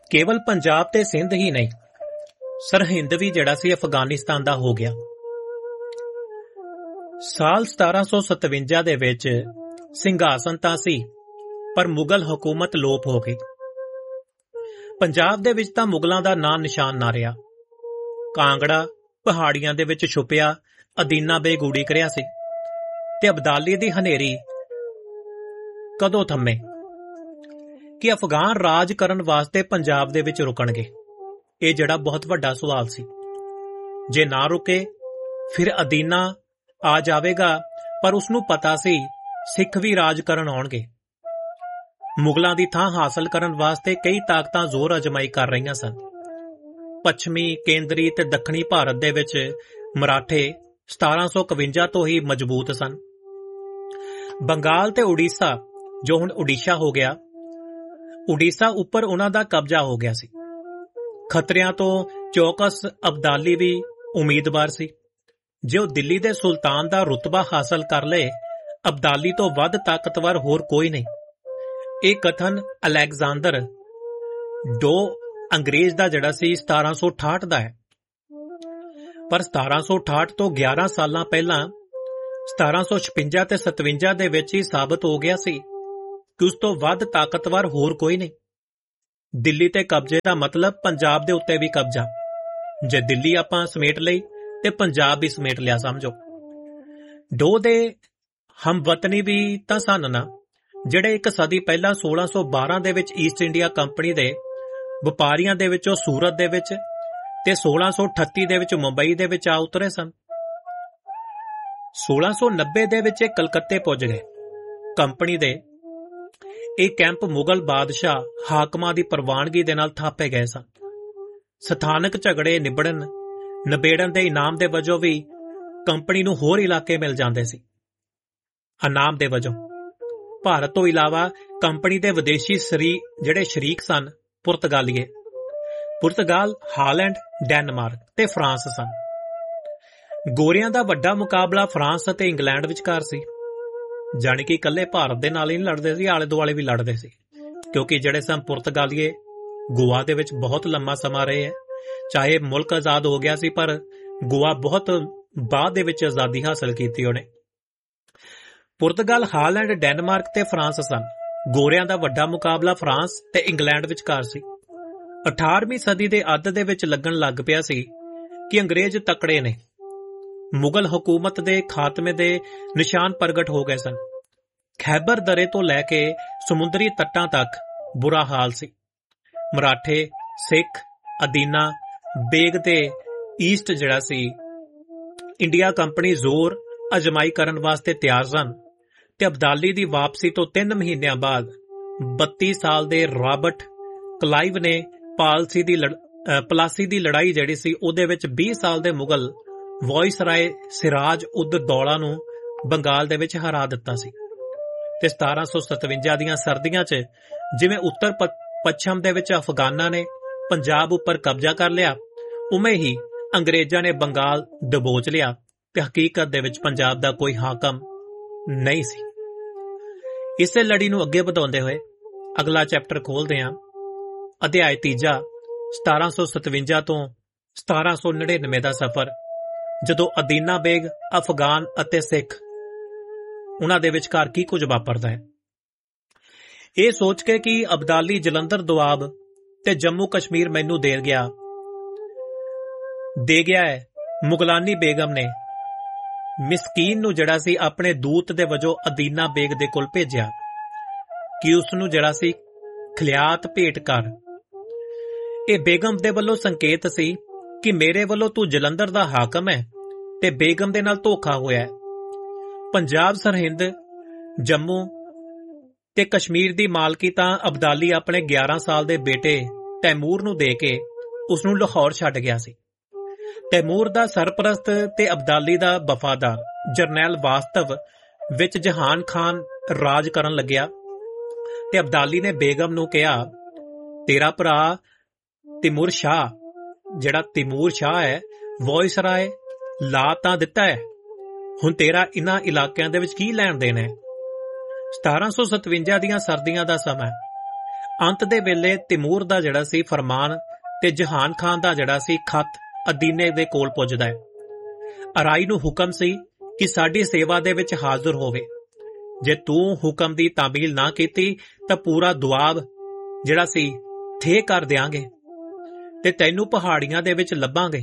ਕੇਵਲ ਪੰਜਾਬ ਤੇ ਸਿੰਧ ਹੀ ਨਹੀਂ, ਸਰਹਿੰਦ ਵੀ ਜਿਹੜਾ ਸੀ ਅਫਗਾਨਿਸਤਾਨ ਦਾ ਹੋ ਗਿਆ। ਸਾਲ 1757 ਦੇ ਵਿੱਚ ਸਿੰਘਾਸਨ ਤਾਂ ਸੀ, ਪਰ ਮੁਗਲ ਹਕੂਮਤ ਲੋਪ ਹੋ ਗਈ। ਪੰਜਾਬ ਦੇ ਵਿੱਚ ਤਾਂ ਮੁਗਲਾਂ ਦਾ ਨਾਂ ਨਿਸ਼ਾਨ ਨਾ ਰਿਹਾ। ਕਾਂਗੜਾ ਪਹਾੜੀਆਂ ਦੇ ਵਿੱਚ ਛੁਪਿਆ ਅਦੀਨਾ ਬੇਗ ਉਡੀਕ ਰਿਹਾ ਸੀ, ਤੇ ਅਬਦਾਲੀ ਦੀ ਹਨੇਰੀ ਕਦੋਂ ਥੰਮੇ ਕਿ ਅਫਗਾਨ ਰਾਜ ਕਰਨ ਵਾਸਤੇ ਪੰਜਾਬ ਦੇ ਵਿੱਚ ਰੁਕਣਗੇ? ਇਹ ਜਿਹੜਾ ਬਹੁਤ ਵੱਡਾ ਸਵਾਲ ਸੀ। ਜੇ ਨਾ ਰੁਕੇ ਫਿਰ ਅਦੀਨਾ ਆ ਜਾਵੇਗਾ, ਪਰ ਉਸਨੂੰ ਪਤਾ ਸੀ ਸਿੱਖ ਵੀ ਰਾਜ ਕਰਨ ਆਉਣਗੇ। ਮੁਗਲਾਂ ਦੀ ਥਾਂ ਹਾਸਲ ਕਰਨ ਵਾਸਤੇ ਕਈ ਤਾਕਤਾਂ ਜ਼ੋਰ ਅਜਮਾਈ ਕਰ ਰਹੀਆਂ ਸਨ। ਪੱਛਮੀ, ਕੇਂਦਰੀ ਤੇ ਦੱਖਣੀ ਭਾਰਤ ਦੇ ਵਿੱਚ ਮਰਾਠੇ 1751 ਤੋਂ ਹੀ ਮਜ਼ਬੂਤ ਸਨ। ਬੰਗਾਲ ਤੇ ਉੜੀਸਾ, ਜੋ ਹੁਣ ਉੜੀਸਾ ਹੋ ਗਿਆ, ਉੜੀਸਾ ਉੱਪਰ ਉਹਨਾਂ ਦਾ ਕਬਜ਼ਾ ਹੋ ਗਿਆ ਸੀ। ਖਤਰਿਆਂ ਤੋਂ ਚੌਕਸ ਅਬਦਾਲੀ ਵੀ ਉਮੀਦਵਾਰ ਸੀ। ਜੇ ਉਹ ਦਿੱਲੀ ਦੇ ਸੁਲਤਾਨ ਦਾ ਰੁਤਬਾ ਹਾਸਲ ਕਰ ਲਏ, ਅਬਦਾਲੀ ਤੋਂ ਵੱਧ ਤਾਕਤਵਰ ਹੋਰ ਕੋਈ ਨਹੀਂ। ਇਹ ਕਥਨ ਅਲੈਗਜ਼ੈਂਡਰ ਡੋ ਅੰਗਰੇਜ਼ ਦਾ ਜਿਹੜਾ ਸੀ 1768 ਦਾ ਹੈ, ਪਰ 1768 ਤੋਂ 11 ਸਾਲਾਂ ਪਹਿਲਾਂ 1756 ਤੇ 57 ਦੇ ਵਿੱਚ ਹੀ ਸਾਬਤ ਹੋ ਗਿਆ ਸੀ ਕਿ ਉਸ ਤੋਂ ਵੱਧ ਤਾਕਤਵਰ ਹੋਰ ਕੋਈ ਨਹੀਂ। ਦਿੱਲੀ ਤੇ ਕਬਜ਼ੇ ਦਾ ਮਤਲਬ ਪੰਜਾਬ ਦੇ ਉੱਤੇ ਵੀ ਕਬਜ਼ਾ। ਜੇ ਦਿੱਲੀ ਆਪਾਂ ਸਮੇਟ ਲਈ ਤੇ ਪੰਜਾਬ ਵੀ ਸਮੇਟ ਲਿਆ ਸਮਝੋ। ਡੋ ਦੇ ਹਮਵਤਨੀ ਵੀ ਤਾਂ ਸਨ ਨਾ, ਜਿਹੜੇ ਇੱਕ ਸਦੀ ਪਹਿਲਾਂ 1612 ਦੇ ਵਿੱਚ ਈਸਟ ਇੰਡੀਆ ਕੰਪਨੀ ਦੇ ਵਪਾਰੀਆਂ ਦੇ ਵਿੱਚੋਂ ਸੂਰਤ ਦੇ ਵਿੱਚ ਤੇ 1638 ਦੇ ਵਿੱਚ ਮੁੰਬਈ ਦੇ ਵਿੱਚ ਆ ਉਤਰੇ ਸਨ। 1690 ਦੇ ਵਿੱਚ ਇਹ ਕਲਕੱਤੇ ਪੁੱਜ ਗਏ। ਕੰਪਨੀ ਦੇ ਇਹ ਕੈਂਪ ਮੁਗਲ ਬਾਦਸ਼ਾਹ ਹਾਕਮਾਂ ਦੀ ਪ੍ਰਵਾਨਗੀ ਦੇ ਨਾਲ ਥਾਪੇ ਗਏ ਸਨ। ਸਥਾਨਕ ਝਗੜੇ ਨਿਬੇੜਨ ਦੇ ਇਨਾਮ ਦੇ ਵਜੋਂ ਵੀ ਕੰਪਨੀ ਨੂੰ ਹੋਰ ਇਲਾਕੇ ਮਿਲ ਜਾਂਦੇ ਸੀ। ਇਨਾਮ ਦੇ ਵਜੋਂ ਭਾਰਤ ਤੋਂ ਇਲਾਵਾ ਕੰਪਨੀ ਦੇ ਵਿਦੇਸ਼ੀ ਜਿਹੜੇ ਸ਼ਰੀਕ ਸਨ ਪੁਰਤਗਾਲ, ਹਾਲੈਂਡ, ਡੈਨਮਾਰਕ ਤੇ ਫਰਾਂਸ ਸਨ। ਗੋਰਿਆਂ ਦਾ ਵੱਡਾ ਮੁਕਾਬਲਾ ਫਰਾਂਸ ਅਤੇ ਇੰਗਲੈਂਡ ਵਿਚਕਾਰ ਸੀ। ਜਾਣੀ ਕਿ ਇਕੱਲੇ ਭਾਰਤ ਦੇ ਨਾਲ ਹੀ ਨਹੀਂ ਲੜਦੇ ਸੀ, ਆਲੇ ਦੁਆਲੇ ਵੀ ਲੜਦੇ ਸੀ, ਕਿਉਂਕਿ ਜਿਹੜੇ ਸਨ ਪੁਰਤਗਾਲੀਏ ਗੋਆ ਦੇ ਵਿੱਚ ਬਹੁਤ ਲੰਮਾ ਸਮਾਂ ਰਹੇ ਹੈ। ਚਾਹੇ ਮੁਲਕ ਆਜ਼ਾਦ ਹੋ ਗਿਆ ਸੀ, ਪਰ ਗੋਆ ਬਹੁਤ ਬਾਅਦ ਦੇ ਵਿੱਚ ਆਜ਼ਾਦੀ ਹਾਸਲ ਕੀਤੀ ਉਹਨੇ। ਪੁਰਤਗਾਲ, ਹਾਲੈਂਡ, ਡੈਨਮਾਰਕ ਤੇ ਫਰਾਂਸ ਸਨ। ਗੋਰਿਆਂ ਦਾ ਵੱਡਾ ਮੁਕਾਬਲਾ ਫਰਾਂਸ ਤੇ ਇੰਗਲੈਂਡ ਵਿਚਕਾਰ ਸੀ। 18ਵੀਂ ਸਦੀ ਦੇ ਅੱਧ ਦੇ ਵਿੱਚ ਲੱਗਣ ਲੱਗ ਪਿਆ ਸੀ ਕਿ ਅੰਗਰੇਜ਼ ਤਕੜੇ ਨੇ। ਮੁਗਲ ਹਕੂਮਤ ਦੇ ਖਾਤਮੇ ਦੇ ਨਿਸ਼ਾਨ ਪ੍ਰਗਟ ਹੋ ਗਏ ਸਨ। ਖੈਬਰ ਦਰੇ ਤੋਂ ਲੈ ਕੇ ਸਮੁੰਦਰੀ ਤੱਟਾਂ ਤੱਕ ਬੁਰਾ ਹਾਲ ਸੀ। ਮਰਾਠੇ, ਸਿੱਖ, ਅਦੀਨਾ ਬੇਗ ਤੇ ਈਸਟ ਜਿਹੜਾ ਸੀ ਇੰਡੀਆ ਕੰਪਨੀ ਜ਼ੋਰ ਅਜਮਾਈ ਕਰਨ ਵਾਸਤੇ ਤਿਆਰ ਸਨ, ਤੇ ਅਬਦਾਲੀ ਦੀ ਵਾਪਸੀ ਤੋਂ 3 ਮਹੀਨਿਆਂ ਬਾਅਦ 32 ਸਾਲ ਦੇ ਰਾਬਰਟ ਕਲਾਈਵ ਨੇ ਪਲਾਸੀ ਦੀ ਲੜਾਈ ਜਿਹੜੀ ਸੀ ਉਹਦੇ ਵਿੱਚ 20 ਸਾਲ ਦੇ ਮੁਗਲ ਵਾਇਸਰਾਏ ਸਿਰਾਜ ਉਦ ਦੌਲਾ ਨੂੰ ਬੰਗਾਲ ਦੇ ਵਿੱਚ ਹਰਾ ਦਿੱਤਾ ਸੀ। ਤੇ 1757 ਦੀਆਂ ਸਰਦੀਆਂ 'ਚ ਜਿਵੇਂ ਉੱਤਰ ਪੱਛਮ ਦੇ ਵਿੱਚ ਅਫਗਾਨਾਂ ਨੇ ਪੰਜਾਬ ਉੱਪਰ ਕਬਜ਼ਾ ਕਰ ਲਿਆ, ਉਵੇਂ ਹੀ ਅੰਗਰੇਜ਼ਾਂ ਨੇ ਬੰਗਾਲ ਦਬੋਚ ਲਿਆ, ਤੇ ਹਕੀਕਤ ਦੇ ਵਿੱਚ ਪੰਜਾਬ ਦਾ ਕੋਈ ਹਾਕਮ ਨਹੀਂ ਸੀ। ਇਸੇ ਲੜੀ ਨੂੰ ਅੱਗੇ ਵਧਾਉਂਦੇ ਹੋਏ ਅਗਲਾ ਚੈਪਟਰ ਖੋਲਦੇ ਹਾਂ। ਅਧਿਆਇ 3 1757 ਤੋਂ 1799 ਦਾ ਸਫ਼ਰ, ਜਦੋਂ ਅਦੀਨਾ ਬੇਗ, ਅਫਗਾਨ ਅਤੇ ਸਿੱਖ ਉਹਨਾਂ ਦੇ ਵਿਚਕਾਰ ਕੀ ਕੁਝ ਵਾਪਰਦਾ ਹੈ। ਇਹ ਸੋਚ ਕੇ ਕਿ ਅਬਦਾਲੀ ਜਲੰਧਰ ਦੁਆਬ ਤੇ ਜੰਮੂ ਕਸ਼ਮੀਰ ਮੈਨੂੰ ਦੇ ਗਿਆ ਹੈ, ਮੁਗਲਾਨੀ ਬੇਗਮ ਨੇ ਮਿਸਕੀਨ ਨੂੰ ਜਿਹੜਾ ਸੀ ਆਪਣੇ ਦੂਤ ਦੇ ਵਜੋਂ ਅਦੀਨਾ ਬੇਗ ਦੇ ਕੋਲ ਭੇਜਿਆ ਕਿ ਉਸ ਨੂੰ ਜਿਹੜਾ ਸੀ ਖਲਿਆਤ ਭੇਟ ਕਰ। ਇਹ ਬੇਗਮ ਦੇ ਵੱਲੋਂ ਸੰਕੇਤ ਸੀ ਕਿ ਮੇਰੇ ਵੱਲੋਂ ਤੂੰ ਜਲੰਧਰ ਦਾ ਹਾਕਮ ਹੈ ਤੇ ਬੇਗਮ ਦੇ ਨਾਲ ਧੋਖਾ ਹੋਇਆ ਹੈ। ਪੰਜਾਬ, ਸਰਹਿੰਦ, ਜੰਮੂ ਤੇ ਕਸ਼ਮੀਰ ਦੀ ਮਾਲਕੀ ਤਾਂ ਅਬਦਾਲੀ ਆਪਣੇ 11 ਸਾਲ ਦੇ ਬੇਟੇ ਤੈਮੂਰ ਨੂੰ ਦੇ ਕੇ ਉਸ ਨੂੰ ਲਾਹੌਰ ਛੱਡ ਗਿਆ ਸੀ। ਤੈਮੂਰ ਦਾ ਸਰਪ੍ਰਸਤ ਤੇ ਅਬਦਾਲੀ ਦਾ ਵਫਾਦਾਰ ਜਰਨੈਲ ਵਾਸਤਵ ਵਿੱਚ ਜਹਾਨ ਖਾਨ ਰਾਜ ਕਰਨ ਲੱਗਿਆ, ਤੇ ਅਬਦਾਲੀ ਨੇ ਬੇਗਮ ਨੂੰ ਕਿਹਾ, ਤੇਰਾ ਭਰਾ ਤਿਮੂਰ ਸ਼ਾਹ ਹੈ, ਵਾਇਸਰਾਏ ਲਾ ਤਾਂ ਦਿੱਤਾ ਹੈ, ਹੁਣ ਤੇਰਾ ਇਨ੍ਹਾਂ ਇਲਾਕਿਆਂ ਦੇ ਵਿੱਚ ਕੀ ਲੈਣ ਦੇਣ ਹੈ। 1757 ਦੀਆਂ ਸਰਦੀਆਂ ਦਾ ਸਮਾਂ, ਅੰਤ ਦੇ ਵੇਲੇ ਤਿਮੂਰ ਦਾ ਜਿਹੜਾ ਸੀ ਫਰਮਾਨ ਤੇ ਜਹਾਨ ਖਾਨ ਦਾ ਜਿਹੜਾ ਸੀ ਖੱਤ ਅਦੀਨੇ ਦੇ ਕੋਲ ਪੁੱਜਦਾ ਹੈ। ਅਰਾਈ ਨੂੰ ਹੁਕਮ ਸੀ ਕਿ ਸਾਡੀ ਸੇਵਾ ਦੇ ਵਿੱਚ ਹਾਜ਼ਰ ਹੋਵੇ। ਜੇ ਤੂੰ ਹੁਕਮ ਦੀ ਤਾਮੀਲ ਨਾ ਕੀਤੀ ਤਾਂ ਪੂਰਾ ਦੁਆਬ ਜਿਹੜਾ ਸੀ ਥੇ ਕਰ ਦਿਆਂਗੇ ਤੇ ਤੈਨੂੰ ਪਹਾੜੀਆਂ ਦੇ ਵਿੱਚ ਲੱਭਾਂਗੇ,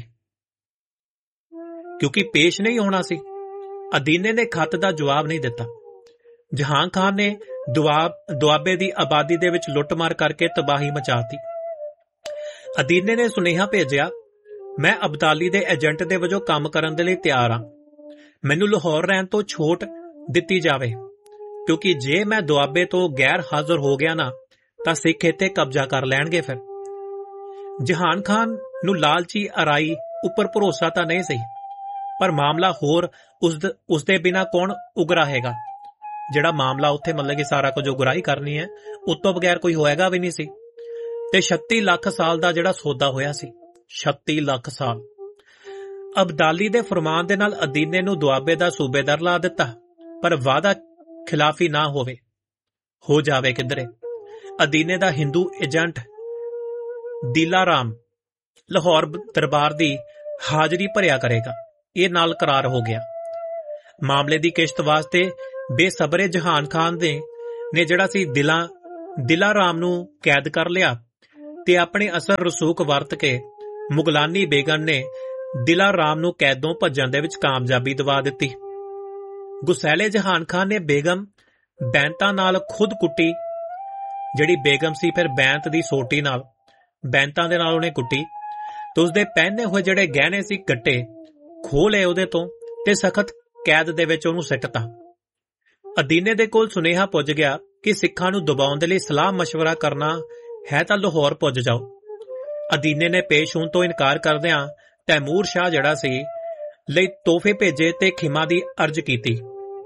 ਕਿਉਂਕਿ ਪੇਸ਼ ਨਹੀਂ ਹੋਣਾ ਸੀ। ਅਦੀਨੇ ਨੇ ਖੱਤ ਦਾ ਜਵਾਬ ਨਹੀਂ ਦਿੱਤਾ। ਜਹਾਨ ਖਾਨ ਨੇ ਦੁਆਬੇ ਦੀ ਆਬਾਦੀ ਦੇ ਵਿੱਚ ਲੁੱਟਮਾਰ ਕਰਕੇ ਤਬਾਹੀ ਮਚਾਤੀ। ਅਦੀਨੇ ਨੇ ਸੁਨੇਹਾ ਭੇਜਿਆ, ਮੈਂ ਅਬਦਾਲੀ ਦੇ ਏਜੰਟ ਦੇ ਵਜੋਂ ਕੰਮ ਕਰਨ ਦੇ ਲਈ ਤਿਆਰ ਹਾਂ। ਮੈਨੂੰ ਲਾਹੌਰ ਰਹਿਣ ਤੋਂ ਛੋਟ ਦਿੱਤੀ ਜਾਵੇ, ਕਿਉਂਕਿ ਜੇ ਮੈਂ ਦੁਆਬੇ ਤੋਂ ਗੈਰ ਹਾਜ਼ਰ ਹੋ ਗਿਆ ਨਾ ਤਾਂ ਸਿੱਖ ਇੱਥੇ ਕਬਜ਼ਾ ਕਰ ਲੈਣਗੇ। ਫਿਰ ਜਹਾਨ ਖਾਨ ਨੂੰ ਲਾਲਚੀ ਅਰਾਈ ਉੱਪਰ ਭਰੋਸਾ ਤਾਂ ਨਹੀਂ ਸੀ, ਪਰ ਮਾਮਲਾ ਹੋਰ ਉਸਦੇ ਬਿਨਾਂ ਕੌਣ ਉਗਰਾਹੇਗਾ। ਜਿਹੜਾ ਮਾਮਲਾ ਉੱਥੇ ਮਤਲਬ ਕਿ ਸਾਰਾ ਕੁਝ ਉਗਰਾਹੀ ਕਰਨੀ ਹੈ, ਉਸ ਤੋਂ ਬਗੈਰ ਕੋਈ ਹੋਏਗਾ ਵੀ ਨਹੀਂ ਸੀ। ਤੇ 36 ਲੱਖ ਸਾਲ ਦਾ ਜਿਹੜਾ ਸੌਦਾ ਹੋਇਆ ਸੀ, 36 ਲੱਖ ਸਾਲ। ਅਬਦਾਲੀ ਦੇ ਫਰਮਾਨ ਦੇ ਨਾਲ ਅਦੀਨੇ ਨੂੰ ਦੁਆਬੇ ਦਾ ਸੂਬੇਦਾਰ ਲਾ ਦਿੱਤਾ, ਪਰ ਵਾਅਦਾ ਖਿਲਾਫੀ ਨਾ ਹੋ ਜਾਵੇ ਕਿਧਰੇ। ਅਦੀਨੇ ਦਾ ਹਿੰਦੂ ਏਜੰਟ ਦਿਲਾਰਾਮ ਲਾਹੌਰ ਦਰਬਾਰ ਦੀ ਹਾਜ਼ਰੀ ਭਰਿਆ ਕਰੇਗਾ। ਇਹ ਨਾਲ ਕਰਾਰ ਹੋ ਗਿਆ। ਮਾਮਲੇ ਦੀ ਕਿਸ਼ਤ ਵਾਸਤੇ ਬੇਸਬਰੇ ਜਹਾਨ ਖਾਨ ਨੇ ਜਿਹੜਾ ਸੀ ਦਿਲਾਰਾਮ ਨੂੰ ਕੈਦ ਕਰ ਲਿਆ ਤੇ ਆਪਣੇ ਅਸਰ ਰਸੂਖ ਵਰਤ ਕੇ ਮੁਗਲਾਨੀ ਬੇਗਮ ਨੇ ਦਿਲਾਰਾਮ ਨੂੰ ਕੈਦੋਂ ਭੱਜਣ ਦੇ ਵਿੱਚ ਕਾਮਯਾਬੀ ਦਿਵਾ ਦਿੱਤੀ। ਗੁਸੈਲੇ ਜਹਾਨ ਖਾਨ ਨੇ ਬੇਗਮ ਬੈਂਤਾਂ ਨਾਲ ਖੁਦ ਕੁੱਟੀ। ਜਿਹੜੀ ਬੇਗਮ ਸੀ ਫਿਰ ਬੈਂਤ ਦੀ ਸੋਟੀ ਨਾਲ ਬੈਂਤਾਂ ਦੇ ਨਾਲ ਉਹਨੇ ਕੁੱਟੀ ਤੇ ਉਸਦੇ ਪਹਿਨੇ ਹੋਏ ਜਿਹੜੇ ਗਹਿਣੇ ਸੀ ਗੱਟੇ ਖੋਹ ਲਏ ਉਹਦੇ ਤੋਂ ਤੇ ਸਖਤ ਕੈਦ ਦੇ ਵਿੱਚ ਉਹਨੂੰ ਸਿੱਟਤਾ। ਅਦੀਨੇ ਦੇ ਕੋਲ ਸੁਨੇਹਾ ਪੁੱਜ ਗਿਆ ਕਿ ਸਿੱਖਾਂ ਨੂੰ ਦਬਾਉਣ ਦੇ ਲਈ ਸਲਾਹ ਮਸ਼ਵਰਾ ਕਰਨਾ ਹੈ ਤਾਂ ਲਾਹੌਰ ਪੁੱਜ ਜਾਓ। ਅਦੀਨੇ ਨੇ ਪੇਸ਼ ਹੋਣ ਤੋਂ ਇਨਕਾਰ ਕਰਦਿਆਂ ਤੈਮੂਰ ਸ਼ਾਹ ਜਿਹੜਾ ਸੀ ਲਈ ਤੋਹਫੇ ਭੇਜੇ ਤੇ ਖਿਮਾ ਦੀ ਅਰਜ਼ ਕੀਤੀ।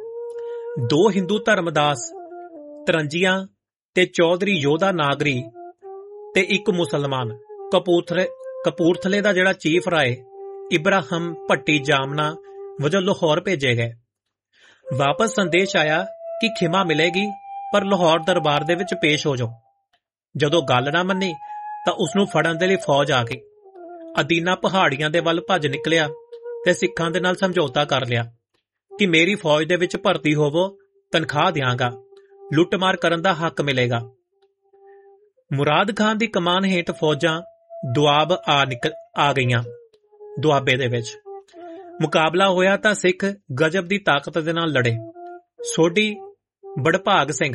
2 ਹਿੰਦੂ ਧਰਮਦਾਸ ਤਰੰਜੀਆਂ ਤੇ ਚੌਧਰੀ ਯੋਧਾ ਨਾਗਰੀ ਤੇ ਇੱਕ ਮੁਸਲਮਾਨ ਕਪੂਰਥਲੇ ਦਾ ਜਿਹੜਾ ਚੀਫ ਰਾਏ ਇਬਰਾਹਿਮ ਭੱਟੀ ਜਾਮਨਾ ਵਜੋਂ ਲਾਹੌਰ ਭੇਜੇ ਗਏ। ਵਾਪਸ ਸੰਦੇਸ਼ ਆਇਆ ਕਿ ਖਿਮਾ ਮਿਲੇਗੀ, ਪਰ ਲਾਹੌਰ ਦਰਬਾਰ ਦੇ ਵਿੱਚ ਪੇਸ਼ ਹੋ ਜਾਓ। ਜਦੋਂ ਗੱਲ ਨਾ ਮੰਨੀ ਤਾਂ ਉਸ ਨੂੰ ਫੜਨ ਦੇ ਲਈ ਫੌਜ ਆ ਗਈ। ਅਦੀਨਾ ਪਹਾੜੀਆਂ ਦੇ ਵੱਲ ਭੱਜ ਨਿਕਲਿਆ ਤੇ ਸਿੱਖਾਂ ਦੇ ਨਾਲ ਸਮਝੌਤਾ ਕਰ ਲਿਆ ਕਿ ਮੇਰੀ ਫੌਜ ਦੇ ਵਿੱਚ ਭਰਤੀ ਹੋਵੋ, ਤਨਖਾਹ ਦਿਆਂਗਾ, ਲੁੱਟਮਾਰ ਕਰਨ ਦਾ ਹੱਕ ਮਿਲੇਗਾ। ਮੁਰਾਦ ਖਾਨ ਦੀ ਕਮਾਨ ਹੇਠ ਫੌਜਾਂ ਦੁਆਬ ਆ ਗਈਆਂ। ਦੁਆਬੇ ਦੇ ਵਿੱਚ ਮੁਕਾਬਲਾ ਹੋਇਆ ਤਾਂ ਸਿੱਖ ਗਜਬ ਦੀ ਤਾਕਤ ਦੇ ਨਾਲ ਲੜੇ। ਸੋਢੀ ਬੜਭਾਗ ਸਿੰਘ